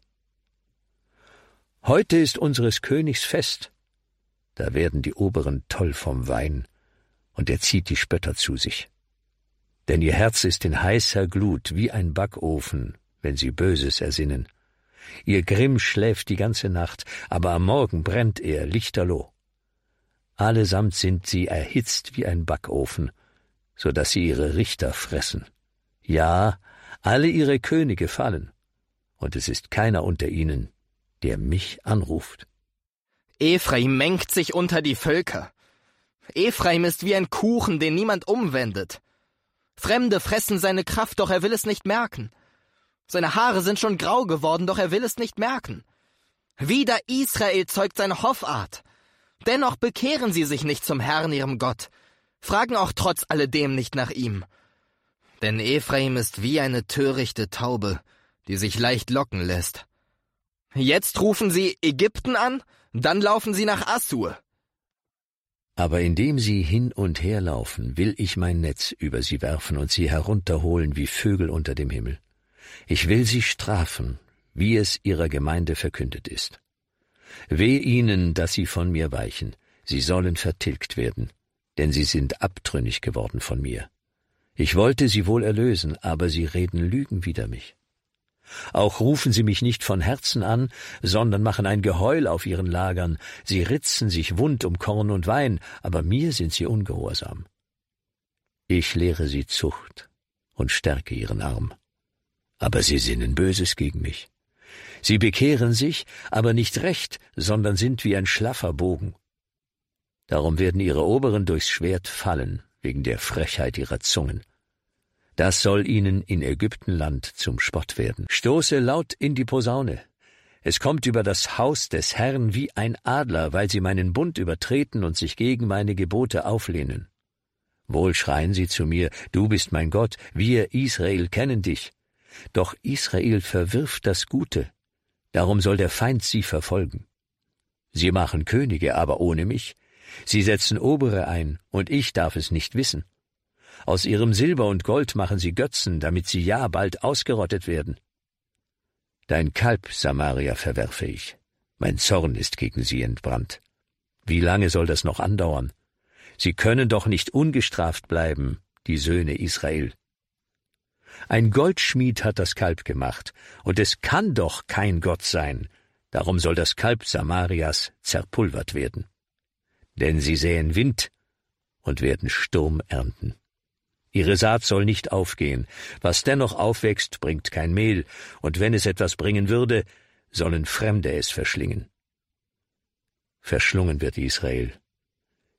Heute ist unseres Königs Fest. Da werden die Oberen toll vom Wein, und er zieht die Spötter zu sich. Denn ihr Herz ist in heißer Glut wie ein Backofen, wenn sie Böses ersinnen. Ihr Grimm schläft die ganze Nacht, aber am Morgen brennt er lichterloh. Allesamt sind sie erhitzt wie ein Backofen, so dass sie ihre Richter fressen. Ja, alle ihre Könige fallen, und es ist keiner unter ihnen, der mich anruft. Ephraim mengt sich unter die Völker. Ephraim ist wie ein Kuchen, den niemand umwendet. Fremde fressen seine Kraft, doch er will es nicht merken. Seine Haare sind schon grau geworden, doch er will es nicht merken. Wider Israel zeugt seine Hoffart. Dennoch bekehren sie sich nicht zum Herrn, ihrem Gott, fragen auch trotz alledem nicht nach ihm. Denn Ephraim ist wie eine törichte Taube, die sich leicht locken lässt. Jetzt rufen sie Ägypten an, dann laufen sie nach Assur. Aber indem sie hin und her laufen, will ich mein Netz über sie werfen und sie herunterholen wie Vögel unter dem Himmel. Ich will sie strafen, wie es ihrer Gemeinde verkündet ist. Weh ihnen, dass sie von mir weichen, sie sollen vertilgt werden, denn sie sind abtrünnig geworden von mir. Ich wollte sie wohl erlösen, aber sie reden Lügen wider mich. Auch rufen sie mich nicht von Herzen an, sondern machen ein Geheul auf ihren Lagern. Sie ritzen sich wund um Korn und Wein, aber mir sind sie ungehorsam. Ich lehre sie Zucht und stärke ihren Arm. Aber sie sinnen Böses gegen mich. Sie bekehren sich, aber nicht recht, sondern sind wie ein schlaffer Bogen. Darum werden ihre Oberen durchs Schwert fallen, wegen der Frechheit ihrer Zungen. Das soll ihnen in Ägyptenland zum Spott werden. Stoße laut in die Posaune. Es kommt über das Haus des Herrn wie ein Adler, weil sie meinen Bund übertreten und sich gegen meine Gebote auflehnen. Wohl schreien sie zu mir, du bist mein Gott, wir Israel kennen dich. Doch Israel verwirft das Gute, darum soll der Feind sie verfolgen. Sie machen Könige, aber ohne mich. Sie setzen Obere ein, und ich darf es nicht wissen. Aus ihrem Silber und Gold machen sie Götzen, damit sie ja bald ausgerottet werden. Dein Kalb, Samaria, verwerfe ich. Mein Zorn ist gegen sie entbrannt. Wie lange soll das noch andauern? Sie können doch nicht ungestraft bleiben, die Söhne Israel. Ein Goldschmied hat das Kalb gemacht, und es kann doch kein Gott sein. Darum soll das Kalb Samarias zerpulvert werden. Denn sie säen Wind und werden Sturm ernten. Ihre Saat soll nicht aufgehen. Was dennoch aufwächst, bringt kein Mehl, und wenn es etwas bringen würde, sollen Fremde es verschlingen. Verschlungen wird Israel.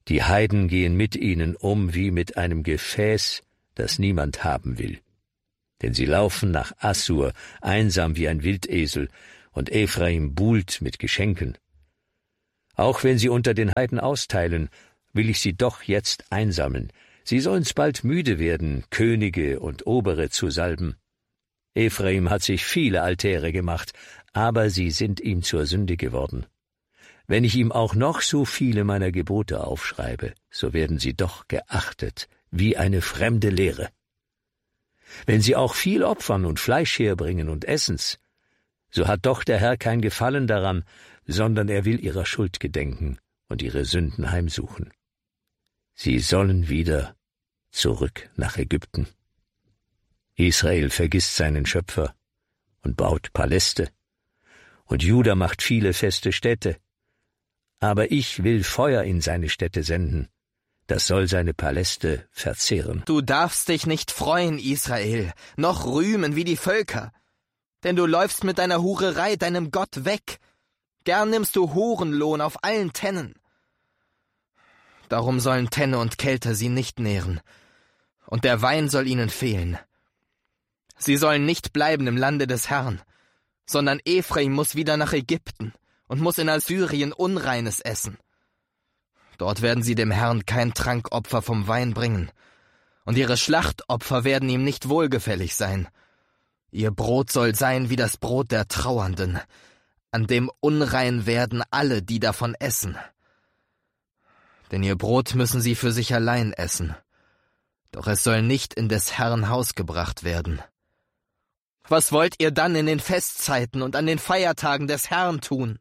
Die Heiden gehen mit ihnen um wie mit einem Gefäß, das niemand haben will. Denn sie laufen nach Assur, einsam wie ein Wildesel, und Ephraim buhlt mit Geschenken. Auch wenn sie unter den Heiden austeilen, will ich sie doch jetzt einsammeln. Sie sollen's bald müde werden, Könige und Obere zu salben. Ephraim hat sich viele Altäre gemacht, aber sie sind ihm zur Sünde geworden. Wenn ich ihm auch noch so viele meiner Gebote aufschreibe, so werden sie doch geachtet, wie eine fremde Lehre. Wenn sie auch viel opfern und Fleisch herbringen und essen's, so hat doch der Herr kein Gefallen daran, sondern er will ihrer Schuld gedenken und ihre Sünden heimsuchen. Sie sollen wieder zurück nach Ägypten. Israel vergisst seinen Schöpfer und baut Paläste, und Juda macht viele feste Städte. Aber ich will Feuer in seine Städte senden, das soll seine Paläste verzehren. Du darfst dich nicht freuen, Israel, noch rühmen wie die Völker, denn du läufst mit deiner Hurerei deinem Gott weg. Gern nimmst du Hurenlohn auf allen Tennen. Darum sollen Tenne und Kelter sie nicht nähren, und der Wein soll ihnen fehlen. Sie sollen nicht bleiben im Lande des Herrn, sondern Ephraim muss wieder nach Ägypten und muss in Assyrien Unreines essen. Dort werden sie dem Herrn kein Trankopfer vom Wein bringen, und ihre Schlachtopfer werden ihm nicht wohlgefällig sein. Ihr Brot soll sein wie das Brot der Trauernden, an dem unrein werden alle, die davon essen. Denn ihr Brot müssen sie für sich allein essen, doch es soll nicht in des Herrn Haus gebracht werden. Was wollt ihr dann in den Festzeiten und an den Feiertagen des Herrn tun?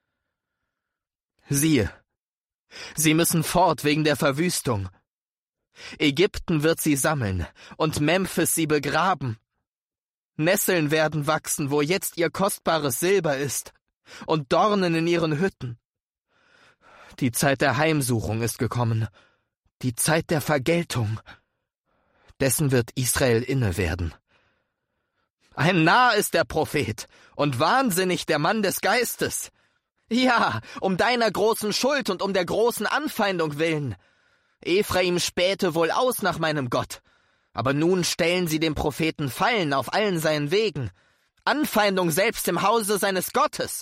Siehe, sie müssen fort wegen der Verwüstung. Ägypten wird sie sammeln und Memphis sie begraben. Nesseln werden wachsen, wo jetzt ihr kostbares Silber ist, und Dornen in ihren Hütten. Die Zeit der Heimsuchung ist gekommen, die Zeit der Vergeltung. Dessen wird Israel inne werden. Ein Narr ist der Prophet und wahnsinnig der Mann des Geistes. Ja, um deiner großen Schuld und um der großen Anfeindung willen. Ephraim spähte wohl aus nach meinem Gott, aber nun stellen sie dem Propheten Fallen auf allen seinen Wegen. Anfeindung selbst im Hause seines Gottes.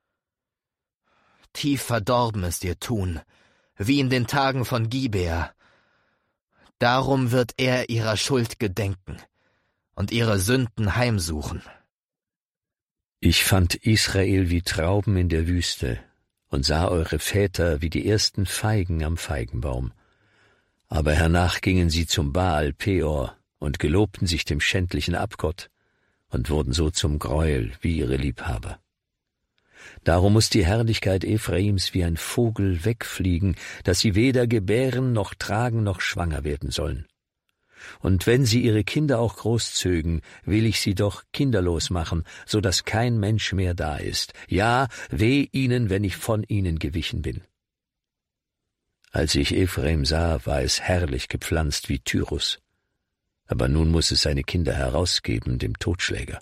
Tief verdorben ist ihr Tun, wie in den Tagen von Gibea. Darum wird er ihrer Schuld gedenken und ihre Sünden heimsuchen. Ich fand Israel wie Trauben in der Wüste und sah eure Väter wie die ersten Feigen am Feigenbaum. Aber hernach gingen sie zum Baal Peor und gelobten sich dem schändlichen Abgott und wurden so zum Greuel wie ihre Liebhaber. Darum muß die Herrlichkeit Ephraims wie ein Vogel wegfliegen, dass sie weder gebären noch tragen noch schwanger werden sollen. Und wenn sie ihre Kinder auch großzögen, will ich sie doch kinderlos machen, so dass kein Mensch mehr da ist. Ja, weh ihnen, wenn ich von ihnen gewichen bin. Als ich Ephraim sah, war es herrlich gepflanzt wie Tyrus. Aber nun muß es seine Kinder herausgeben dem Totschläger.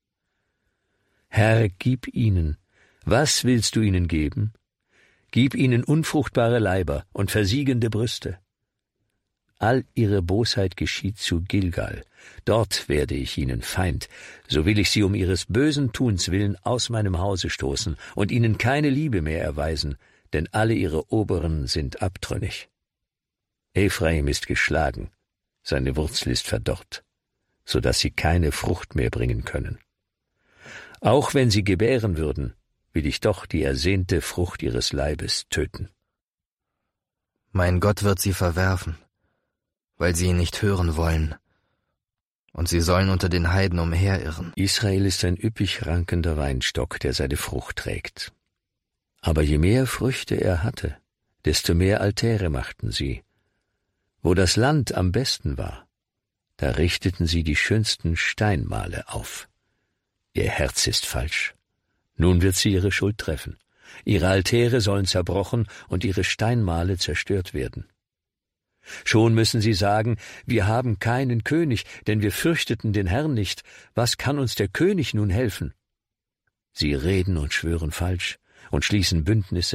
Herr, gib ihnen. Was willst du ihnen geben? Gib ihnen unfruchtbare Leiber und versiegende Brüste. All ihre Bosheit geschieht zu Gilgal. Dort werde ich ihnen Feind. So will ich sie um ihres bösen Tuns willen aus meinem Hause stoßen und ihnen keine Liebe mehr erweisen, denn alle ihre Oberen sind abtrünnig. Ephraim ist geschlagen, seine Wurzel ist verdorrt, so dass sie keine Frucht mehr bringen können. Auch wenn sie gebären würden, will ich doch die ersehnte Frucht ihres Leibes töten. Mein Gott wird sie verwerfen, weil sie ihn nicht hören wollen, und sie sollen unter den Heiden umherirren. Israel ist ein üppig rankender Weinstock, der seine Frucht trägt. Aber je mehr Früchte er hatte, desto mehr Altäre machten sie. Wo das Land am besten war, da richteten sie die schönsten Steinmale auf. Ihr Herz ist falsch. Nun wird sie ihre Schuld treffen. Ihre Altäre sollen zerbrochen und ihre Steinmale zerstört werden. Schon müssen sie sagen, wir haben keinen König, denn wir fürchteten den Herrn nicht. Was kann uns der König nun helfen? Sie reden und schwören falsch und schließen Bündnisse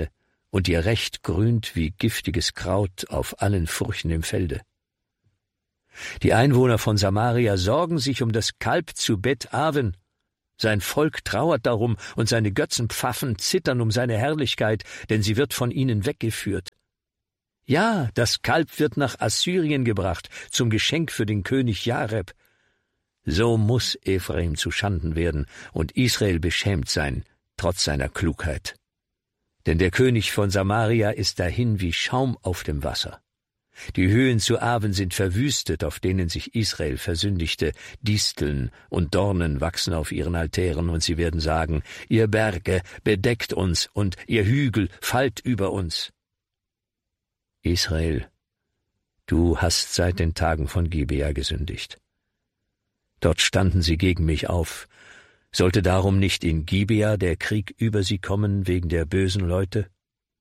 und ihr Recht grünt wie giftiges Kraut auf allen Furchen im Felde. Die Einwohner von Samaria sorgen sich um das Kalb zu Bet Aven. Sein Volk trauert darum, und seine Götzenpfaffen zittern um seine Herrlichkeit, denn sie wird von ihnen weggeführt. Ja, das Kalb wird nach Assyrien gebracht, zum Geschenk für den König Jareb. So muss Ephraim zuschanden werden und Israel beschämt sein, trotz seiner Klugheit. Denn der König von Samaria ist dahin wie Schaum auf dem Wasser. Die Höhen zu Aven sind verwüstet, auf denen sich Israel versündigte. Disteln und Dornen wachsen auf ihren Altären, und sie werden sagen, ihr Berge, bedeckt uns, und ihr Hügel, fallt über uns. Israel, du hast seit den Tagen von Gibea gesündigt. Dort standen sie gegen mich auf. Sollte darum nicht in Gibea der Krieg über sie kommen wegen der bösen Leute?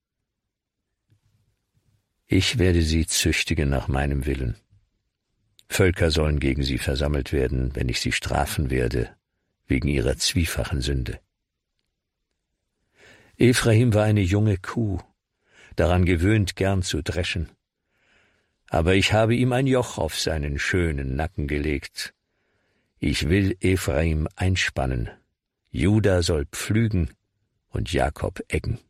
Ich werde sie züchtigen nach meinem Willen. Völker sollen gegen sie versammelt werden, wenn ich sie strafen werde, wegen ihrer zwiefachen Sünde. Ephraim war eine junge Kuh, daran gewöhnt, gern zu dreschen. Aber ich habe ihm ein Joch auf seinen schönen Nacken gelegt. Ich will Ephraim einspannen, Juda soll pflügen und Jakob eggen.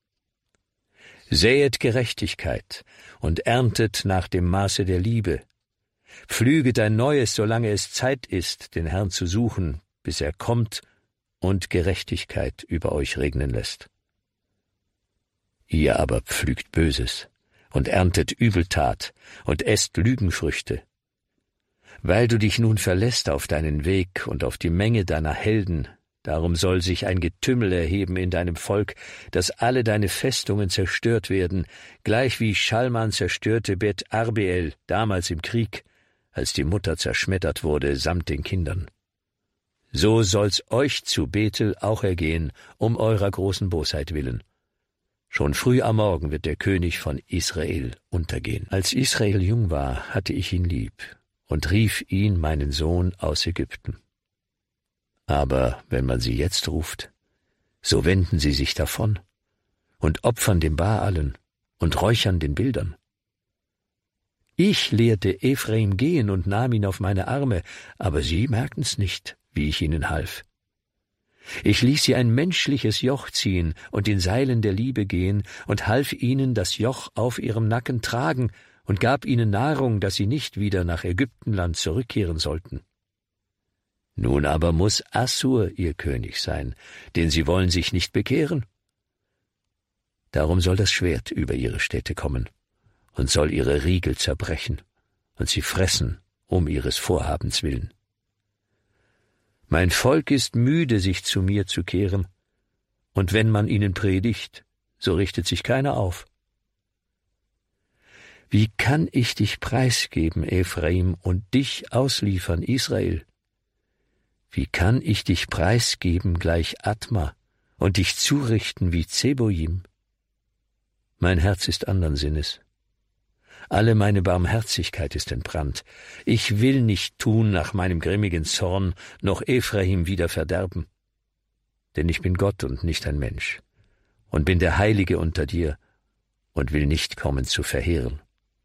Säet Gerechtigkeit und erntet nach dem Maße der Liebe. Pflüget ein neues, solange es Zeit ist, den Herrn zu suchen, bis er kommt und Gerechtigkeit über euch regnen lässt. Ihr aber pflügt Böses und erntet Übeltat und esst Lügenfrüchte. Weil du dich nun verlässt auf deinen Weg und auf die Menge deiner Helden, darum soll sich ein Getümmel erheben in deinem Volk, dass alle deine Festungen zerstört werden, gleich wie Schalman zerstörte Bet Arbeel damals im Krieg, als die Mutter zerschmettert wurde samt den Kindern. So soll's euch zu Bethel auch ergehen, um eurer großen Bosheit willen. Schon früh am Morgen wird der König von Israel untergehen. Als Israel jung war, hatte ich ihn lieb und rief ihn, meinen Sohn, aus Ägypten. Aber wenn man sie jetzt ruft, so wenden sie sich davon und opfern dem Baalen und räuchern den Bildern. Ich lehrte Ephraim gehen und nahm ihn auf meine Arme, aber sie merkten's nicht, wie ich ihnen half. Ich ließ sie ein menschliches Joch ziehen und in Seilen der Liebe gehen und half ihnen das Joch auf ihrem Nacken tragen und gab ihnen Nahrung, dass sie nicht wieder nach Ägyptenland zurückkehren sollten. Nun aber muß Assur ihr König sein, denn sie wollen sich nicht bekehren. Darum soll das Schwert über ihre Städte kommen und soll ihre Riegel zerbrechen und sie fressen um ihres Vorhabens willen. Mein Volk ist müde, sich zu mir zu kehren, und wenn man ihnen predigt, so richtet sich keiner auf. Wie kann ich dich preisgeben, Ephraim, und dich ausliefern, Israel? Wie kann ich dich preisgeben gleich Atma und dich zurichten wie Zeboim? Mein Herz ist andern Sinnes. Alle meine Barmherzigkeit ist entbrannt. Ich will nicht tun nach meinem grimmigen Zorn, noch Ephraim wieder verderben. Denn ich bin Gott und nicht ein Mensch, und bin der Heilige unter dir, und will nicht kommen zu verheeren.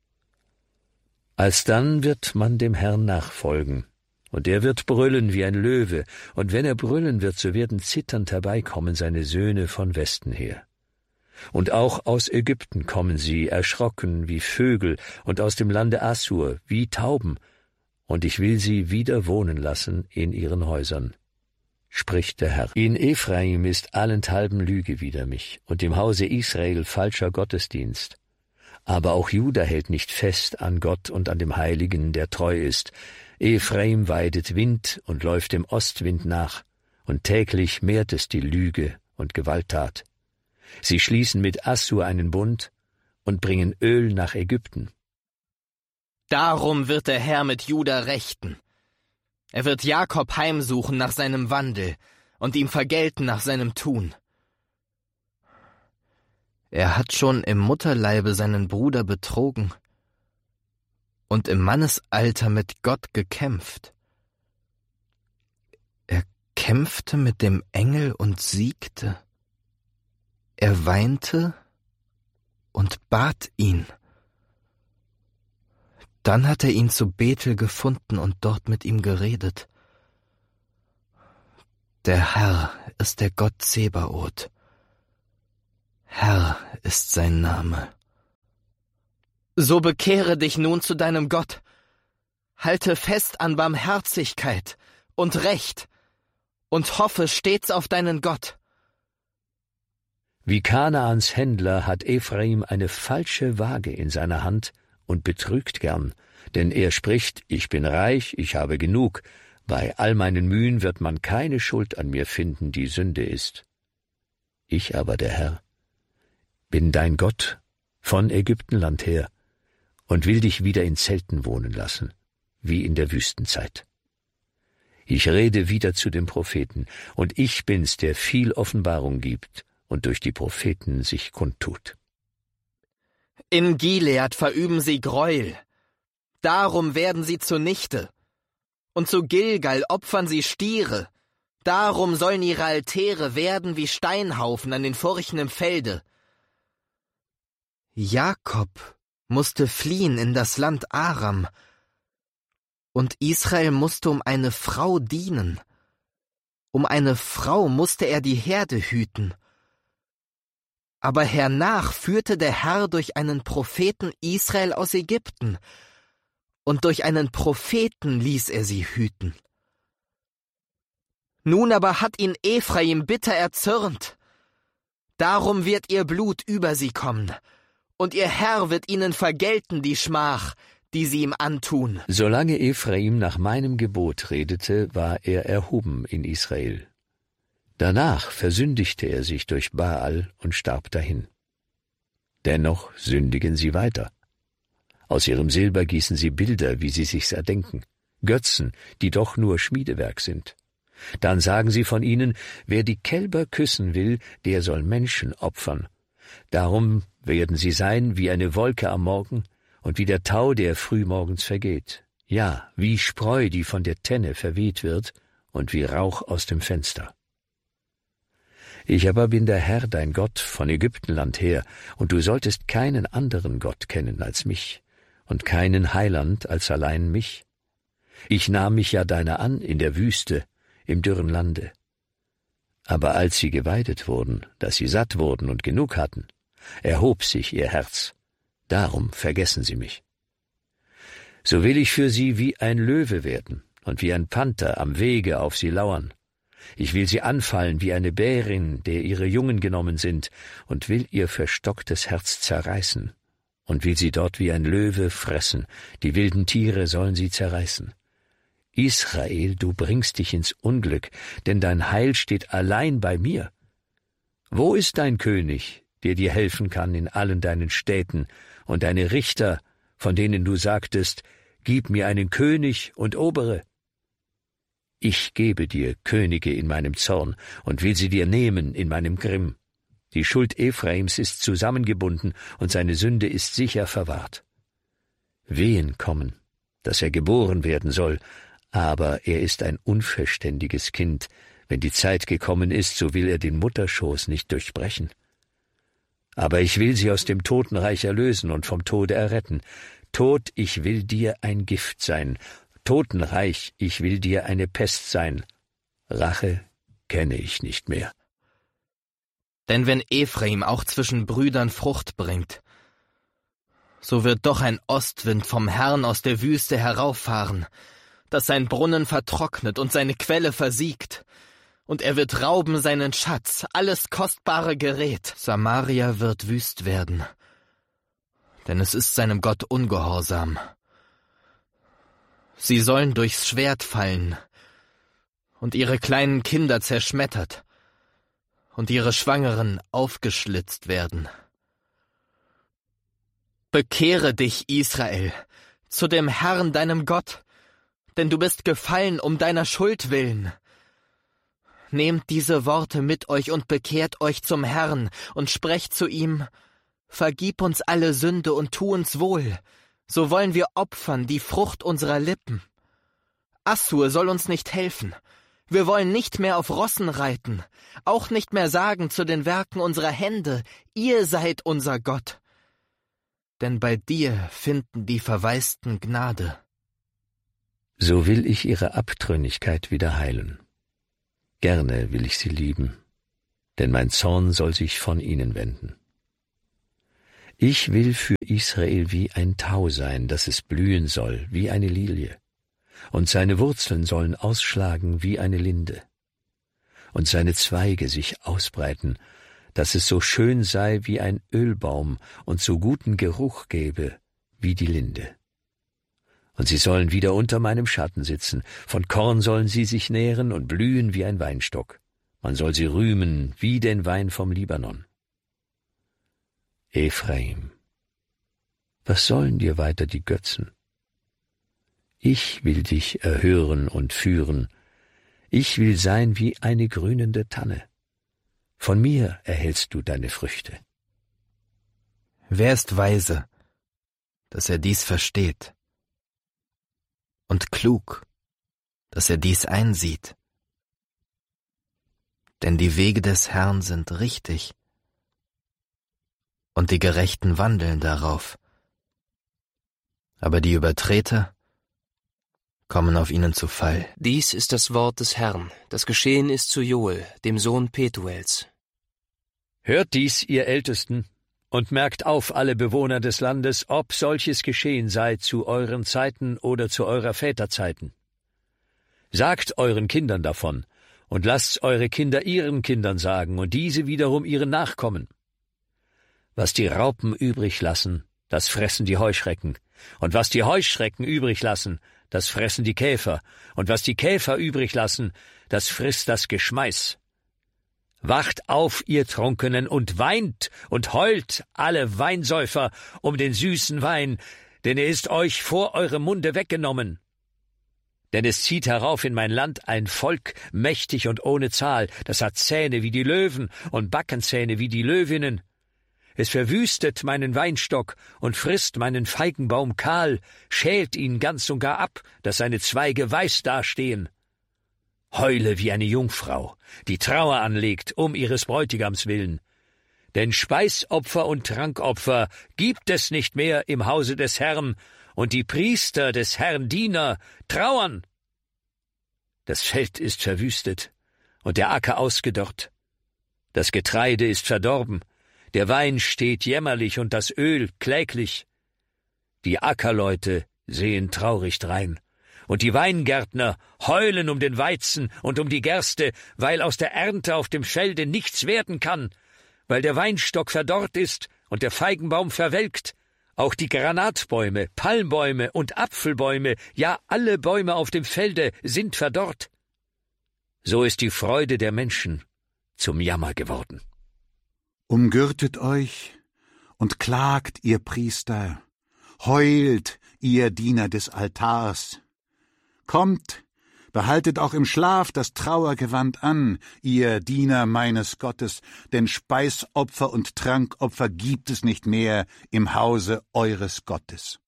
Alsdann wird man dem Herrn nachfolgen, und er wird brüllen wie ein Löwe, und wenn er brüllen wird, so werden zitternd herbeikommen seine Söhne von Westen her. Und auch aus Ägypten kommen sie, erschrocken wie Vögel, und aus dem Lande Assur wie Tauben, und ich will sie wieder wohnen lassen in ihren Häusern, spricht der Herr. In Ephraim ist allenthalben Lüge wider mich, und im Hause Israel falscher Gottesdienst. Aber auch Juda hält nicht fest an Gott und an dem Heiligen, der treu ist. Ephraim weidet Wind und läuft dem Ostwind nach, und täglich mehrt es die Lüge und Gewalttat. Sie schließen mit Assur einen Bund und bringen Öl nach Ägypten. Darum wird der Herr mit Juda rechten. Er wird Jakob heimsuchen nach seinem Wandel und ihm vergelten nach seinem Tun. Er hat schon im Mutterleibe seinen Bruder betrogen und im Mannesalter mit Gott gekämpft. Er kämpfte mit dem Engel und siegte. Er weinte und bat ihn. Dann hat er ihn zu Bethel gefunden und dort mit ihm geredet. Der Herr ist der Gott Zebaoth. Herr ist sein Name. So bekehre dich nun zu deinem Gott. Halte fest an Barmherzigkeit und Recht und hoffe stets auf deinen Gott. Wie Kanaans Händler hat Ephraim eine falsche Waage in seiner Hand und betrügt gern, denn er spricht, ich bin reich, ich habe genug, bei all meinen Mühen wird man keine Schuld an mir finden, die Sünde ist. Ich aber, der Herr, bin dein Gott von Ägyptenland her und will dich wieder in Zelten wohnen lassen, wie in der Wüstenzeit. Ich rede wieder zu dem Propheten, und ich bin's, der viel Offenbarung gibt und durch die Propheten sich kundtut. In Gilead verüben sie Gräuel, darum werden sie zunichte. Und zu Gilgal opfern sie Stiere, darum sollen ihre Altäre werden wie Steinhaufen an den Furchen im Felde. Jakob musste fliehen in das Land Aram, und Israel musste um eine Frau dienen. Um eine Frau musste er die Herde hüten. Aber hernach führte der Herr durch einen Propheten Israel aus Ägypten, und durch einen Propheten ließ er sie hüten. Nun aber hat ihn Ephraim bitter erzürnt. Darum wird ihr Blut über sie kommen, und ihr Herr wird ihnen vergelten die Schmach, die sie ihm antun. Solange Ephraim nach meinem Gebot redete, war er erhoben in Israel. Danach versündigte er sich durch Baal und starb dahin. Dennoch sündigen sie weiter. Aus ihrem Silber gießen sie Bilder, wie sie sich's erdenken, Götzen, die doch nur Schmiedewerk sind. Dann sagen sie von ihnen, wer die Kälber küssen will, der soll Menschen opfern. Darum werden sie sein wie eine Wolke am Morgen und wie der Tau, der frühmorgens vergeht. Ja, wie Spreu, die von der Tenne verweht wird, und wie Rauch aus dem Fenster. Ich aber bin der Herr, dein Gott, von Ägyptenland her, und du solltest keinen anderen Gott kennen als mich, und keinen Heiland als allein mich. Ich nahm mich ja deiner an in der Wüste, im dürren Lande. Aber als sie geweidet wurden, dass sie satt wurden und genug hatten, erhob sich ihr Herz, darum vergessen sie mich. So will ich für sie wie ein Löwe werden und wie ein Panther am Wege auf sie lauern. Ich will sie anfallen wie eine Bärin, der ihre Jungen genommen sind, und will ihr verstocktes Herz zerreißen, und will sie dort wie ein Löwe fressen, die wilden Tiere sollen sie zerreißen. Israel, du bringst dich ins Unglück, denn dein Heil steht allein bei mir. Wo ist dein König, der dir helfen kann in allen deinen Städten, und deine Richter, von denen du sagtest, gib mir einen König und Obere? Ich gebe dir Könige in meinem Zorn und will sie dir nehmen in meinem Grimm. Die Schuld Ephraims ist zusammengebunden und seine Sünde ist sicher verwahrt. Wehen kommen, dass er geboren werden soll, aber er ist ein unverständiges Kind. Wenn die Zeit gekommen ist, so will er den Mutterschoß nicht durchbrechen. Aber ich will sie aus dem Totenreich erlösen und vom Tode erretten. Tod, ich will dir ein Gift sein. Totenreich, ich will dir eine Pest sein. Rache kenne ich nicht mehr. Denn wenn Ephraim auch zwischen Brüdern Frucht bringt, so wird doch ein Ostwind vom Herrn aus der Wüste herauffahren, dass sein Brunnen vertrocknet und seine Quelle versiegt, und er wird rauben seinen Schatz, alles kostbare Gerät. Samaria wird wüst werden, denn es ist seinem Gott ungehorsam. Sie sollen durchs Schwert fallen und ihre kleinen Kinder zerschmettert und ihre Schwangeren aufgeschlitzt werden. Bekehre dich, Israel, zu dem Herrn, deinem Gott, denn du bist gefallen um deiner Schuld willen. Nehmt diese Worte mit euch und bekehrt euch zum Herrn und sprecht zu ihm, vergib uns alle Sünde und tu uns wohl, so wollen wir opfern die Frucht unserer Lippen. Assur soll uns nicht helfen. Wir wollen nicht mehr auf Rossen reiten, auch nicht mehr sagen zu den Werken unserer Hände, ihr seid unser Gott. denn bei dir finden die Verwaisten Gnade. So will ich ihre Abtrünnigkeit wieder heilen. Gerne will ich sie lieben, denn mein Zorn soll sich von ihnen wenden. Ich will für Israel wie ein Tau sein, dass es blühen soll wie eine Lilie, und seine Wurzeln sollen ausschlagen wie eine Linde, und seine Zweige sich ausbreiten, dass es so schön sei wie ein Ölbaum und so guten Geruch gebe wie die Linde. Und sie sollen wieder unter meinem Schatten sitzen, von Korn sollen sie sich nähren und blühen wie ein Weinstock. Man soll sie rühmen wie den Wein vom Libanon. Ephraim, was sollen dir weiter die Götzen? Ich will dich erhören und führen, ich will sein wie eine grünende Tanne. Von mir erhältst du deine Früchte. Wer ist weise, dass er dies versteht? Und klug, dass er dies einsieht? Denn die Wege des Herrn sind richtig, und die Gerechten wandeln darauf. Aber die Übertreter kommen auf ihnen zu Fall. Dies ist das Wort des Herrn, das geschehen ist zu Joel, dem Sohn Petuels. Hört dies, ihr Ältesten, und merkt auf, alle Bewohner des Landes, ob solches geschehen sei zu euren Zeiten oder zu eurer Väterzeiten. Sagt euren Kindern davon, und lasst eure Kinder ihren Kindern sagen, und diese wiederum ihren Nachkommen. Was die Raupen übrig lassen, das fressen die Heuschrecken, und was die Heuschrecken übrig lassen, das fressen die Käfer, und was die Käfer übrig lassen, das frisst das Geschmeiß. Wacht auf, ihr Trunkenen, und weint und heult, alle Weinsäufer, um den süßen Wein, denn er ist euch vor eurem Munde weggenommen. Denn es zieht herauf in mein Land ein Volk, mächtig und ohne Zahl, das hat Zähne wie die Löwen und Backenzähne wie die Löwinnen. Es verwüstet meinen Weinstock und frisst meinen Feigenbaum kahl, schält ihn ganz und gar ab, dass seine Zweige weiß dastehen. Heule wie eine Jungfrau, die Trauer anlegt, um ihres Bräutigams willen. Denn Speisopfer und Trankopfer gibt es nicht mehr im Hause des Herrn, und die Priester des Herrn Diener trauern. Das Feld ist verwüstet und der Acker ausgedörrt. Das Getreide ist verdorben, der Wein steht jämmerlich und das Öl kläglich. Die Ackerleute sehen traurig drein. Und die Weingärtner heulen um den Weizen und um die Gerste, weil aus der Ernte auf dem Felde nichts werden kann, weil der Weinstock verdorrt ist und der Feigenbaum verwelkt, auch die Granatbäume, Palmbäume und Apfelbäume, ja alle Bäume auf dem Felde sind verdorrt. So ist die Freude der Menschen zum Jammer geworden. Umgürtet euch und klagt, ihr Priester, heult, ihr Diener des Altars. Kommt, behaltet auch im Schlaf das Trauergewand an, ihr Diener meines Gottes, denn Speisopfer und Trankopfer gibt es nicht mehr im Hause eures Gottes.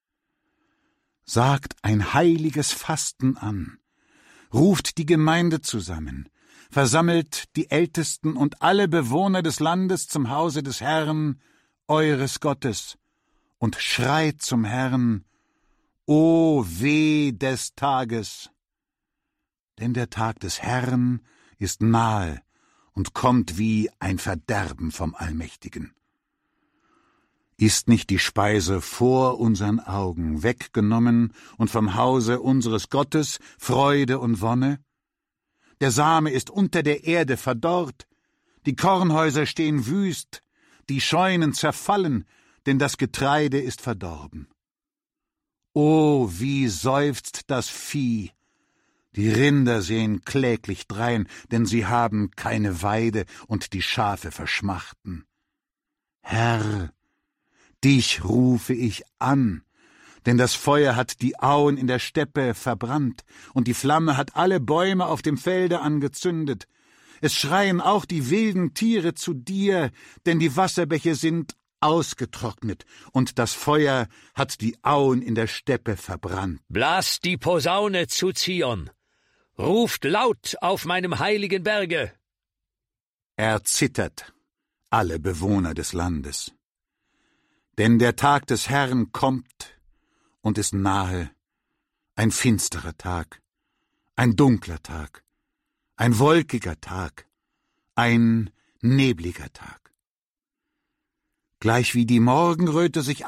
Sagt ein heiliges Fasten an, ruft die Gemeinde zusammen, versammelt die Ältesten und alle Bewohner des Landes zum Hause des Herrn, eures Gottes, und schreit zum Herrn, O weh des Tages! Denn der Tag des Herrn ist nahe und kommt wie ein Verderben vom Allmächtigen. Ist nicht die Speise vor unseren Augen weggenommen und vom Hause unseres Gottes Freude und Wonne? Der Same ist unter der Erde verdorrt, die Kornhäuser stehen wüst, die Scheunen zerfallen, denn das Getreide ist verdorben. O, wie seufzt das Vieh! Die Rinder sehen kläglich drein, denn sie haben keine Weide und die Schafe verschmachten. Herr, dich rufe ich an, denn das Feuer hat die Auen in der Steppe verbrannt, und die Flamme hat alle Bäume auf dem Felde angezündet. Es schreien auch die wilden Tiere zu dir, denn die Wasserbäche sind ausgetrocknet, und das Feuer hat die Auen in der Steppe verbrannt. Blast die Posaune zu Zion, ruft laut auf meinem heiligen Berge. Erzittert alle Bewohner des Landes. Denn der Tag des Herrn kommt und ist nahe, ein finsterer Tag, ein dunkler Tag, ein wolkiger Tag, ein nebliger Tag. Gleichwie die Morgenröte sich